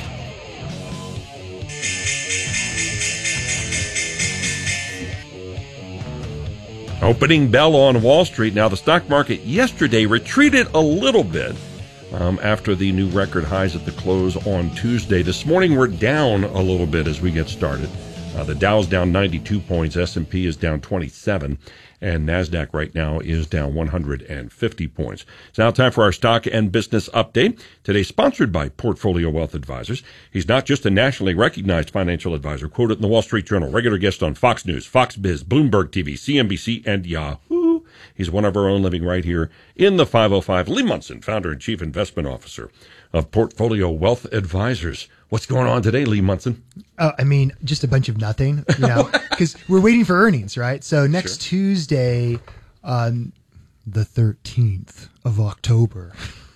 Opening bell on Wall Street. Now, the stock market yesterday retreated a little bit um, after the new record highs at the close on Tuesday. This morning, we're down a little bit as we get started. Uh, the Dow's down ninety-two points, S and P is down twenty-seven, and NASDAQ right now is down one hundred fifty points. It's now time for our stock and business update. Today, sponsored by Portfolio Wealth Advisors. He's not just a nationally recognized financial advisor, quoted in the Wall Street Journal, regular guest on Fox News, Fox Biz, Bloomberg T V, C N B C, and Yahoo. He's one of our own, living right here in the five oh five. Lee Munson, founder and chief investment officer of Portfolio Wealth Advisors. What's going on today, Lee Munson? Uh, I mean, just a bunch of nothing, you know, because we're waiting for earnings, right? So next sure. Tuesday, on the thirteenth of October,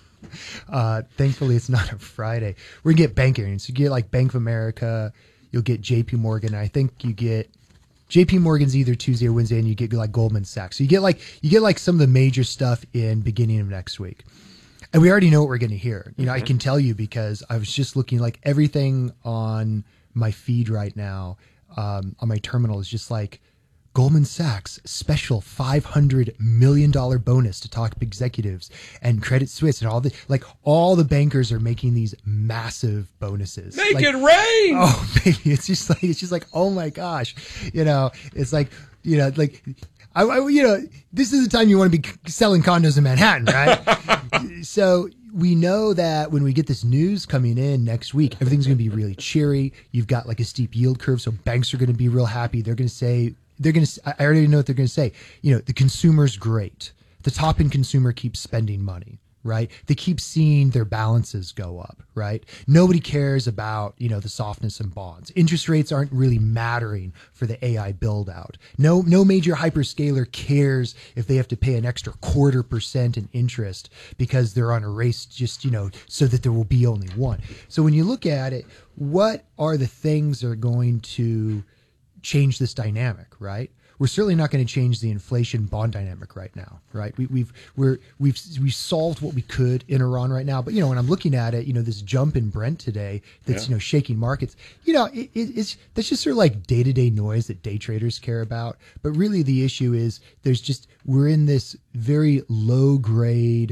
uh, thankfully it's not a Friday, we're going to get bank earnings. You get like Bank of America, you'll get J P Morgan. I think you get J P Morgan's either Tuesday or Wednesday, and you get like Goldman Sachs. So you get like you get like some of the major stuff in beginning of next week. And we already know what we're going to hear. You know, mm-hmm. I can tell you because I was just looking, like everything on my feed right now, um, on my terminal is just like Goldman Sachs special five hundred million dollars bonus to top executives, and Credit Suisse and all the, like all the bankers are making these massive bonuses. Make like, it rain. Oh, baby. It's just like, it's just like, oh my gosh. You know, it's like, you know, like, I, I, you know, this is the time you want to be selling condos in Manhattan, right? So we know that when we get this news coming in next week, everything's going to be really cheery. You've got like a steep yield curve, so banks are going to be real happy. They're going to say, they're going to, I already know what they're going to say. You know, the consumer's great. The top end consumer keeps spending money, right? They keep seeing their balances go up, right? Nobody cares about, you know, the softness in bonds. Interest rates aren't really mattering for the A I build out. No, no major hyperscaler cares if they have to pay an extra quarter percent in interest because they're on a race just, you know, so that there will be only one. So when you look at it, what are the things that are going to change this dynamic, right? We're certainly not going to change the inflation bond dynamic right now, right? We, we've we're we've we've solved what we could in Iran right now, but you know when I'm looking at it, you know this jump in Brent today that's yeah. you know shaking markets, you know it, it, it's that's just sort of like day to day noise that day traders care about. But really the issue is there's just we're in this very low grade.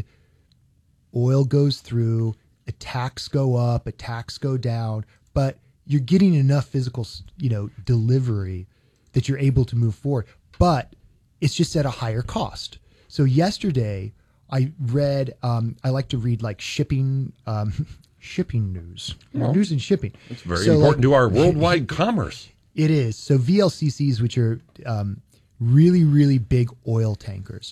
Oil goes through, attacks go up, attacks go down, but you're getting enough physical you know delivery that you're able to move forward, but it's just at a higher cost. So yesterday I read, um, I like to read like shipping, um, shipping news, well, news and shipping. It's very so important like, to our worldwide commerce. It is. So V L C Cs, which are um, really, really big oil tankers.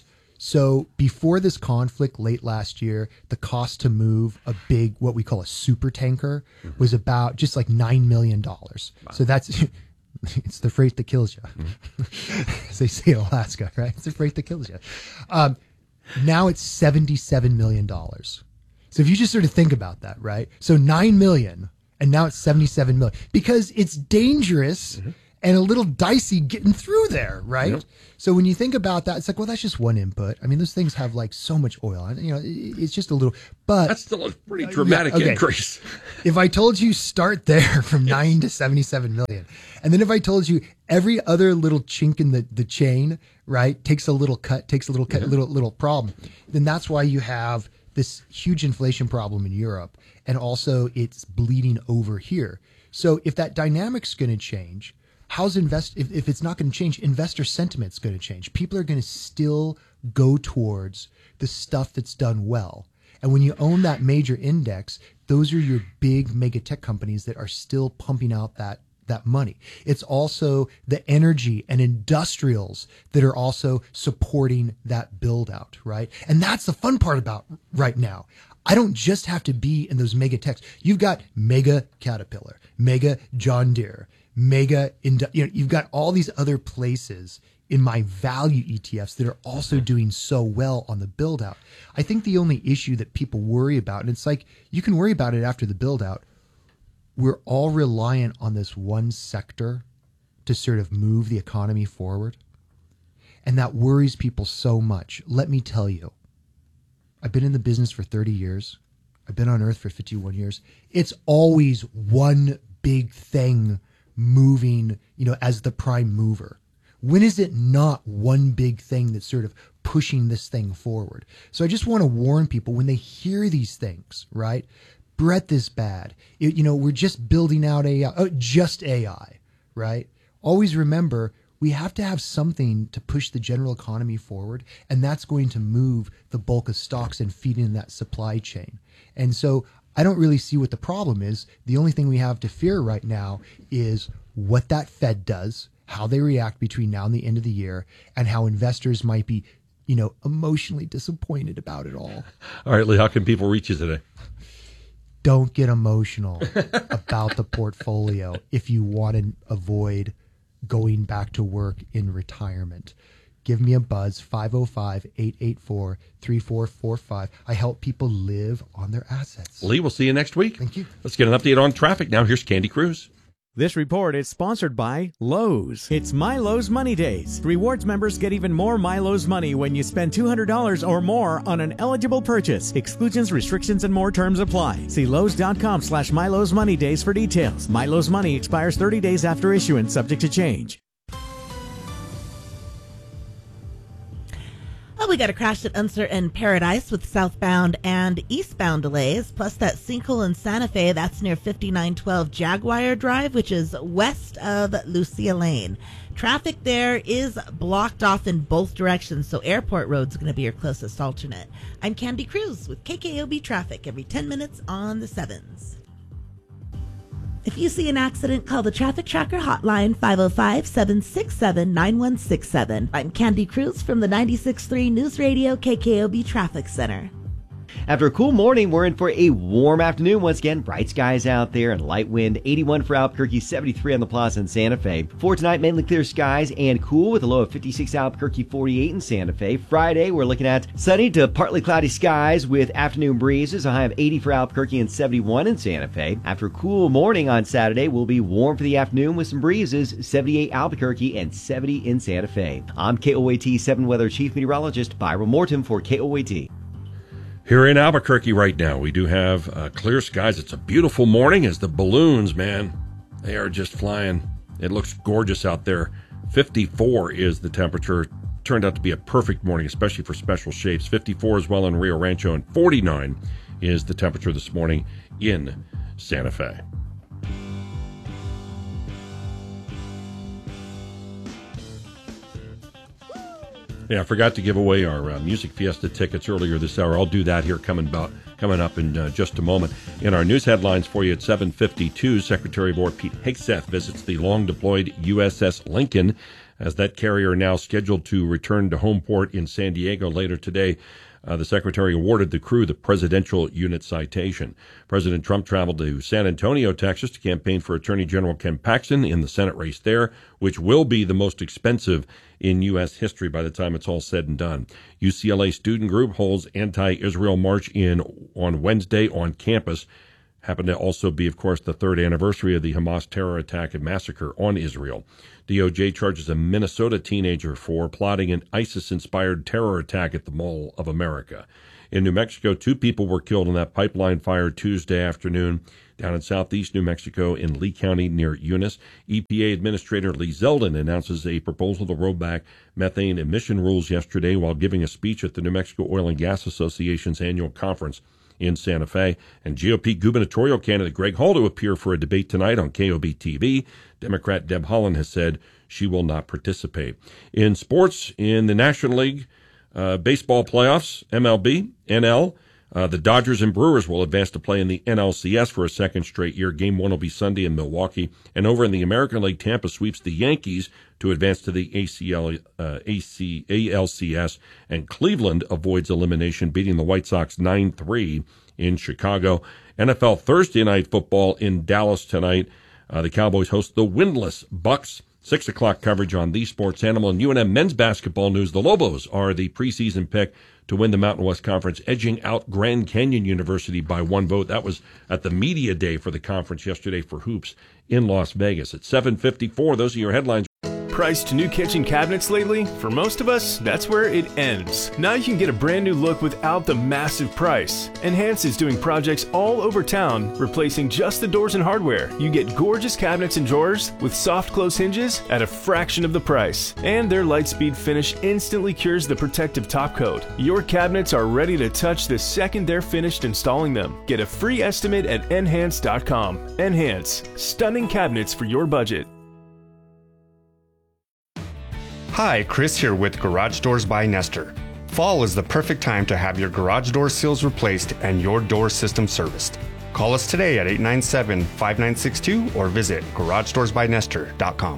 So before this conflict late last year, the cost to move a big, what we call a super tanker, mm-hmm. was about just like nine million dollars. Wow. So that's, it's the freight that kills you. Mm-hmm. As they say in Alaska, right? It's the freight that kills you. Um, now it's seventy-seven million dollars. So if you just sort of think about that, right? So nine million dollars and now it's seventy-seven million dollars because it's dangerous. Mm-hmm. And a little dicey getting through there, right? Yep. So when you think about that, it's like, well, that's just one input. I mean, those things have like so much oil. And, you know, it's just a little, but that's still a pretty dramatic uh, yeah, okay. increase. If I told you start there from nine to seventy-seven million, and then if I told you every other little chink in the, the chain, right, takes a little cut, takes a little cut, yeah. little little problem, then that's why you have this huge inflation problem in Europe, and also it's bleeding over here. So if that dynamic's going to change. How's invest if, if it's not going to change, investor sentiment's going to change. People are going to still go towards the stuff that's done well. And when you own that major index, those are your big mega tech companies that are still pumping out that that money. It's also the energy and industrials that are also supporting that build out, right? And that's the fun part about right now. I don't just have to be in those mega techs. You've got mega Caterpillar, mega John Deere, mega, you know, you've got all these other places in my value E T Fs that are also doing so well on the build out. I think the only issue that people worry about, and it's like, you can worry about it after the build out. We're all reliant on this one sector to sort of move the economy forward. And that worries people so much. Let me tell you, I've been in the business for thirty years. I've been on Earth for fifty-one years. It's always one big thing moving, you know, as the prime mover. When is it not one big thing that's sort of pushing this thing forward? So I just want to warn people when they hear these things, right? Breadth is bad. It, you know, we're just building out A I, oh, just A I, right? Always remember, we have to have something to push the general economy forward, and that's going to move the bulk of stocks and feed in that supply chain. And so I don't really see what the problem is. The only thing we have to fear right now is what that Fed does, how they react between now and the end of the year, and how investors might be, you know, emotionally disappointed about it all. All right, Lee, how can people reach you today? Don't get emotional about the portfolio if you want to avoid going back to work in retirement. Give me a buzz, five oh five, eight eight four, three four four five. I help people live on their assets. Lee, we'll see you next week. Thank you. Let's get an update on traffic now. Here's Candy Cruz. This report is sponsored by Lowe's. It's MyLowe's Money Days. Rewards members get even more MyLowe's money when you spend two hundred dollars or more on an eligible purchase. Exclusions, restrictions, and more terms apply. See Lowe's.com slash MyLowe's Money Days for details. MyLowe's Money expires thirty days after issuance, subject to change. Oh, we got a crash at Uncertain Paradise with southbound and eastbound delays, plus that sinkhole in Santa Fe. That's near fifty-nine twelve Jaguar Drive, which is west of Lucia Lane. Traffic there is blocked off in both directions, so Airport Road's going to be your closest alternate. I'm Candy Cruz with K K O B Traffic every ten minutes on the sevens. If you see an accident, call the Traffic Tracker hotline, five oh five, seven six seven, nine one six seven. I'm Candy Cruz from the ninety-six point three News Radio K K O B Traffic Center. After a cool morning, we're in for a warm afternoon. Once again, bright skies out there and light wind. eighty-one for Albuquerque, seventy-three on the Plaza in Santa Fe. For tonight, mainly clear skies and cool with a low of fifty-six Albuquerque, forty-eight in Santa Fe. Friday, we're looking at sunny to partly cloudy skies with afternoon breezes. A high of eighty for Albuquerque and seventy-one in Santa Fe. After a cool morning on Saturday, we'll be warm for the afternoon with some breezes. seventy-eight Albuquerque and seventy in Santa Fe. I'm K O A T seven Weather Chief Meteorologist Byron Morton for K O A T. Here in Albuquerque right now, we do have uh, clear skies. It's a beautiful morning as the balloons, man, they are just flying. It looks gorgeous out there. fifty-four is the temperature. Turned out to be a perfect morning, especially for special shapes. fifty-four as well in Rio Rancho, and forty-nine is the temperature this morning in Santa Fe. Yeah, I forgot to give away our uh, Music Fiesta tickets earlier this hour. I'll do that here coming about coming up in uh, just a moment. In our news headlines for you at seven fifty-two, Secretary of War Pete Hegseth visits the long-deployed U S S Lincoln as that carrier now scheduled to return to home port in San Diego later today. Uh, the Secretary awarded the crew the Presidential Unit Citation. President Trump traveled to San Antonio, Texas to campaign for Attorney General Ken Paxton in the Senate race there, which will be the most expensive in U S history by the time it's all said and done. U C L A student group holds anti-Israel march in on Wednesday on campus. Happened to also be, of course, the third anniversary of the Hamas terror attack and massacre on Israel. D O J charges a Minnesota teenager for plotting an ISIS-inspired terror attack at the Mall of America. In New Mexico, two people were killed in that pipeline fire Tuesday afternoon down in southeast New Mexico in Lee County near Eunice. E P A Administrator Lee Zeldin announces a proposal to roll back methane emission rules yesterday while giving a speech at the New Mexico Oil and Gas Association's annual conference in Santa Fe. And G O P gubernatorial candidate Greg Hall to appear for a debate tonight on K O B T V. Democrat Deb Haaland has said she will not participate. In sports, in the National League uh, baseball playoffs, M L B, N L, uh, the Dodgers and Brewers will advance to play in the N L C S for a second straight year. Game one will be Sunday in Milwaukee. And over in the American League, Tampa sweeps the Yankees to advance to the A C L, uh, A C, A L C S, and Cleveland avoids elimination, beating the White Sox nine three in Chicago. N F L Thursday Night Football in Dallas tonight. Uh, the Cowboys host the winless Bucks. Six o'clock coverage on the Sports Animal. And U N M men's basketball news. The Lobos are the preseason pick to win the Mountain West Conference, edging out Grand Canyon University by one vote. That was at the media day for the conference yesterday for hoops in Las Vegas. At seven fifty-four, those are your headlines. Priced new kitchen cabinets lately? For most of us, that's where it ends. Now you can get a brand new look without the massive price. Enhance is doing projects all over town, replacing just the doors and hardware. You get gorgeous cabinets and drawers with soft close hinges at a fraction of the price. And their Lightspeed finish instantly cures the protective top coat. Your cabinets are ready to touch the second they're finished installing them. Get a free estimate at enhance dot com. Enhance, stunning cabinets for your budget. Hi, Chris here with Garage Doors by Nestor. Fall is the perfect time to have your garage door seals replaced and your door system serviced. Call us today at eight nine seven, five nine six two or visit garage doors by nestor dot com.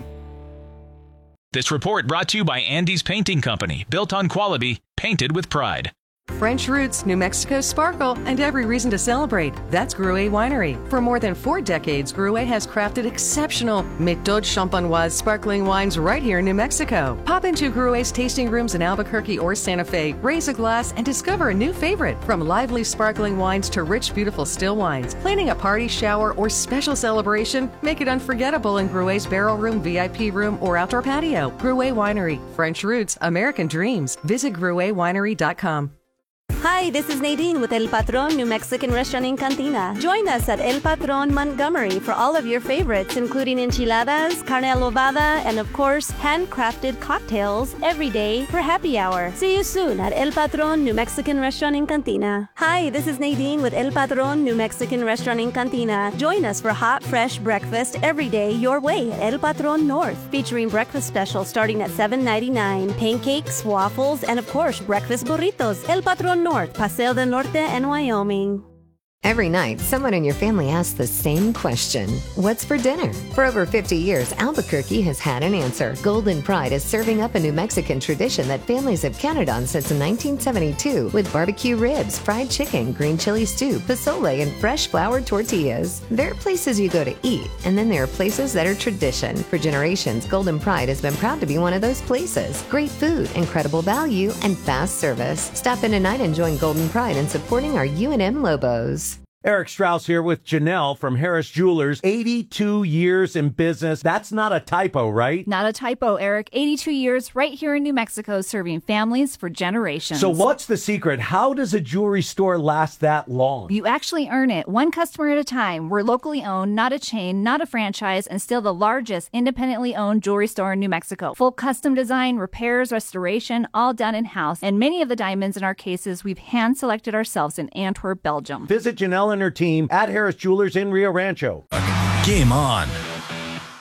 This report brought to you by Andy's Painting Company, built on quality, painted with pride. French roots, New Mexico sparkle, and every reason to celebrate. That's Gruet Winery. For more than four decades, Gruet has crafted exceptional Méthode Champenoise sparkling wines right here in New Mexico. Pop into Gruet's tasting rooms in Albuquerque or Santa Fe, raise a glass, and discover a new favorite. From lively sparkling wines to rich, beautiful still wines. Planning a party, shower, or special celebration? Make it unforgettable in Gruet's barrel room, V I P room, or outdoor patio. Gruet Winery. French roots, American dreams. Visit gruet winery dot com. Hi, this is Nadine with El Patron New Mexican Restaurant in Cantina. Join us at El Patron Montgomery for all of your favorites, including enchiladas, carne adobada, and of course, handcrafted cocktails every day for happy hour. See you soon at El Patron New Mexican Restaurant in Cantina. Hi, this is Nadine with El Patron New Mexican Restaurant in Cantina. Join us for hot, fresh breakfast every day your way at El Patron North, featuring breakfast specials starting at seven ninety-nine, pancakes, waffles, and of course, breakfast burritos. El Patron North, Paseo del Norte, and Wyoming. Every night, someone in your family asks the same question. What's for dinner? For over fifty years, Albuquerque has had an answer. Golden Pride is serving up a New Mexican tradition that families have counted on since nineteen seventy-two with barbecue ribs, fried chicken, green chili stew, pozole, and fresh flour tortillas. There are places you go to eat, and then there are places that are tradition. For generations, Golden Pride has been proud to be one of those places. Great food, incredible value, and fast service. Stop in tonight and join Golden Pride in supporting our U N M Lobos. Eric Strauss here with Janelle from Harris Jewelers. eighty-two years in business. That's not a typo, right? Not a typo, Eric. eighty-two years right here in New Mexico, serving families for generations. So what's the secret? How does a jewelry store last that long? You actually earn it, one customer at a time. We're locally owned, not a chain, not a franchise, and still the largest independently owned jewelry store in New Mexico. Full custom design, repairs, restoration, all done in-house. And many of the diamonds in our cases, we've hand-selected ourselves in Antwerp, Belgium. Visit Janelle and her team at Harris Jewelers in Rio Rancho. Game on.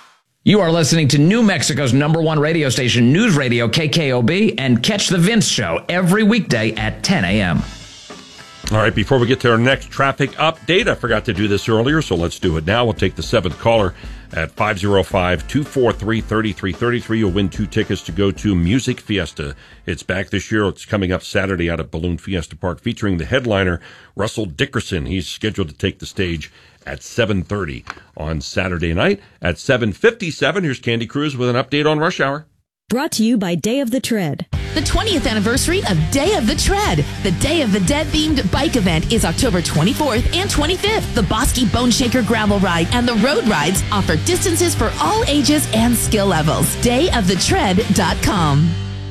You are listening to New Mexico's number one radio station, News Radio K K O B, and catch the Vince Show every weekday at ten a.m. All right, before we get to our next traffic update, I forgot to do this earlier, so let's do it now. We'll take the seventh caller at five oh five, two four three, three three three three. You'll win two tickets to go to Music Fiesta. It's back this year. It's coming up Saturday out at Balloon Fiesta Park, featuring the headliner, Russell Dickerson. He's scheduled to take the stage at seven thirty on Saturday night. At seven fifty-seven, here's Candy Cruz with an update on rush hour. Brought to you by Day of the Tread. The twentieth anniversary of Day of the Tread. The Day of the Dead themed bike event is October twenty-fourth and twenty-fifth. The Bosky Bone Shaker gravel ride and the road rides offer distances for all ages and skill levels. day of the tread dot com.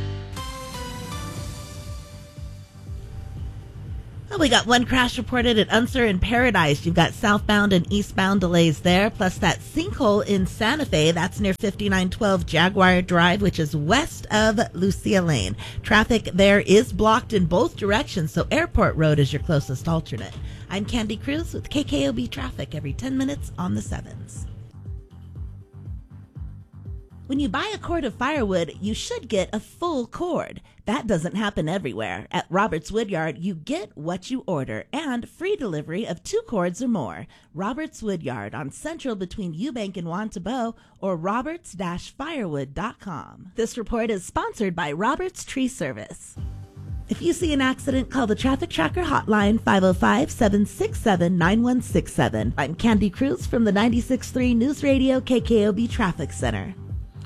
Oh, we got one crash reported at Unser and Paradise. You've got southbound and eastbound delays there, plus that sinkhole in Santa Fe. That's near fifty-nine twelve Jaguar Drive, which is west of Lucia Lane. Traffic there is blocked in both directions, so Airport Road is your closest alternate. I'm Candy Cruz with K K O B Traffic every ten minutes on the sevens. When you buy a cord of firewood, you should get a full cord. That doesn't happen everywhere. At Roberts Woodyard, you get what you order and free delivery of two cords or more. Roberts Woodyard on Central between Eubank and Wantabo or roberts dash firewood dot com. This report is sponsored by Roberts Tree Service. If you see an accident, call the Traffic Tracker hotline, five oh five, seven six seven, nine one six seven. I'm Candy Cruz from the ninety-six point three News Radio K K O B Traffic Center.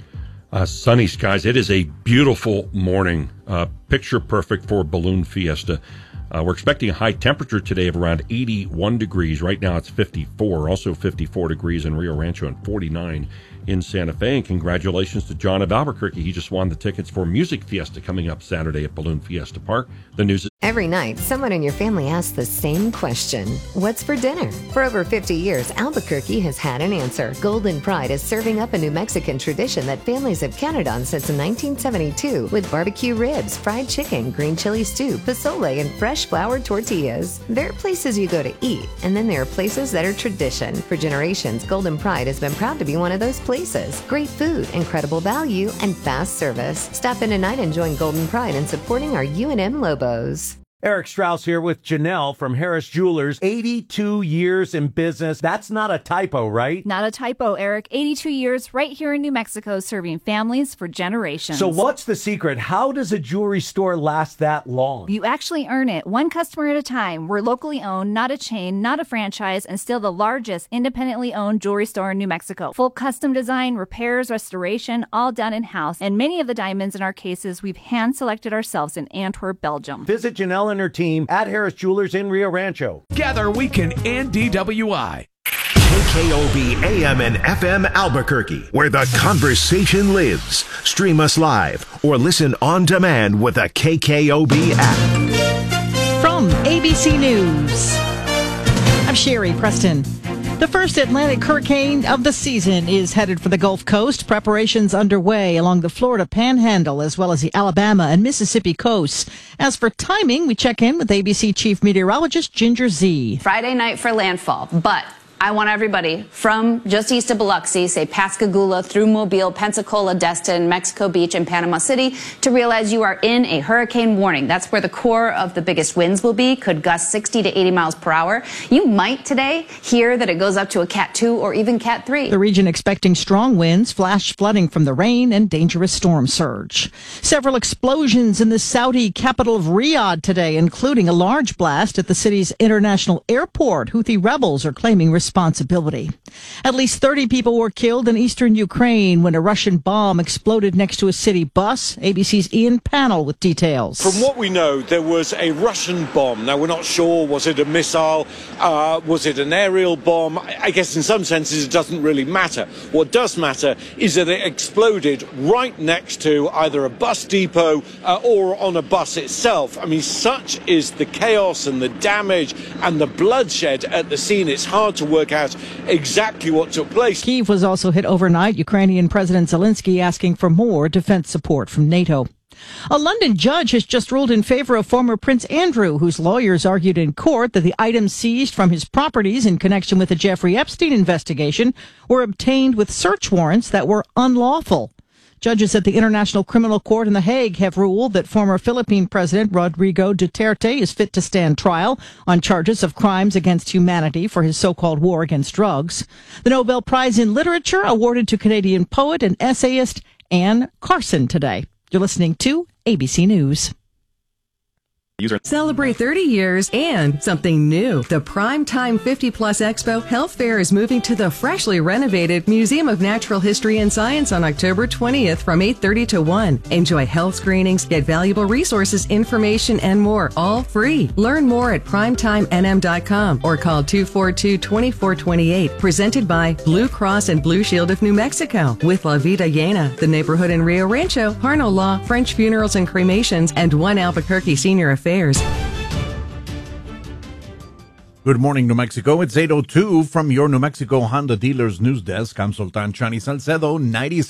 Uh, sunny skies. It is a beautiful morning. Uh, picture perfect for Balloon Fiesta. Uh, we're expecting a high temperature today of around eighty-one degrees. Right now it's fifty-four, also fifty-four degrees in Rio Rancho and forty-nine in Santa Fe. And congratulations to John of Albuquerque. He just won the tickets for Music Fiesta coming up Saturday at Balloon Fiesta Park. The news is Every night, someone in your family asks the same question. What's for dinner? For over fifty years, Albuquerque has had an answer. Golden Pride is serving up a New Mexican tradition that families have counted on since nineteen seventy-two with barbecue ribs, fried chicken, green chili stew, pozole, and fresh flour tortillas. There are places you go to eat, and then there are places that are tradition. For generations, Golden Pride has been proud to be one of those places. Great food, incredible value, and fast service. Stop in tonight and join Golden Pride in supporting our U N M Lobos. Eric Strauss here with Janelle from Harris Jewelers. eighty-two years in business. That's not a typo, right? Not a typo, Eric. eighty-two years right here in New Mexico, serving families for generations. So what's the secret? How does a jewelry store last that long? You actually earn it, one customer at a time. We're locally owned, not a chain, not a franchise, and still the largest independently owned jewelry store in New Mexico. Full custom design, repairs, restoration, all done in-house. And many of the diamonds in our cases, we've hand-selected ourselves in Antwerp, Belgium. Visit Janelle and her team at Harris Jewelers in Rio Rancho. Gather Weekend and D W I. K K O B A M and F M Albuquerque, where the conversation lives. Stream us live or listen on demand with the K K O B app. From A B C News, I'm Sherry Preston. The first Atlantic hurricane of the season is headed for the Gulf Coast. Preparations underway along the Florida Panhandle as well as the Alabama and Mississippi coasts. As for timing, we check in with A B C Chief Meteorologist Ginger Z. Friday night for landfall, but I want everybody from just east of Biloxi, say Pascagoula, through Mobile, Pensacola, Destin, Mexico Beach, and Panama City, to realize you are in a hurricane warning. That's where the core of the biggest winds will be, could gust sixty to eighty miles per hour. You might today hear that it goes up to a Cat two or even Cat three. The region expecting strong winds, flash flooding from the rain, and dangerous storm surge. Several explosions in the Saudi capital of Riyadh today, including a large blast at the city's international airport. Houthi rebels are claiming responsibility. responsibility. At least thirty people were killed in eastern Ukraine when a Russian bomb exploded next to a city bus. A B C's Ian Pannell with details. From what we know, there was a Russian bomb. Now, we're not sure, was it a missile? Uh, was it an aerial bomb? I guess in some senses it doesn't really matter. What does matter is that it exploded right next to either a bus depot uh, or on a bus itself. I mean, such is the chaos and the damage and the bloodshed at the scene. It's hard to work out exactly what took place. Kyiv was also hit overnight. Ukrainian President Zelensky asking for more defense support from NATO. A London judge has just ruled in favor of former Prince Andrew, whose lawyers argued in court that the items seized from his properties in connection with the Jeffrey Epstein investigation were obtained with search warrants that were unlawful. Judges at the International Criminal Court in The Hague have ruled that former Philippine President Rodrigo Duterte is fit to stand trial on charges of crimes against humanity for his so-called war against drugs. The Nobel Prize in Literature awarded to Canadian poet and essayist Anne Carson today. You're listening to A B C News. Celebrate thirty years and something new. The Primetime fifty Plus Expo Health Fair is moving to the freshly renovated Museum of Natural History and Science on October twentieth from eight thirty to one. Enjoy health screenings, get valuable resources, information, and more, all free. Learn more at primetime n m dot com or call two four two, two four two eight. Presented by Blue Cross and Blue Shield of New Mexico with La Vida Llena, the neighborhood in Rio Rancho, Harno Law, French Funerals and Cremations, and One Albuquerque Senior Affairs. Good morning, New Mexico. It's eight oh two from your New Mexico Honda Dealers News Desk. I'm Sultan Chani Salcedo, ninety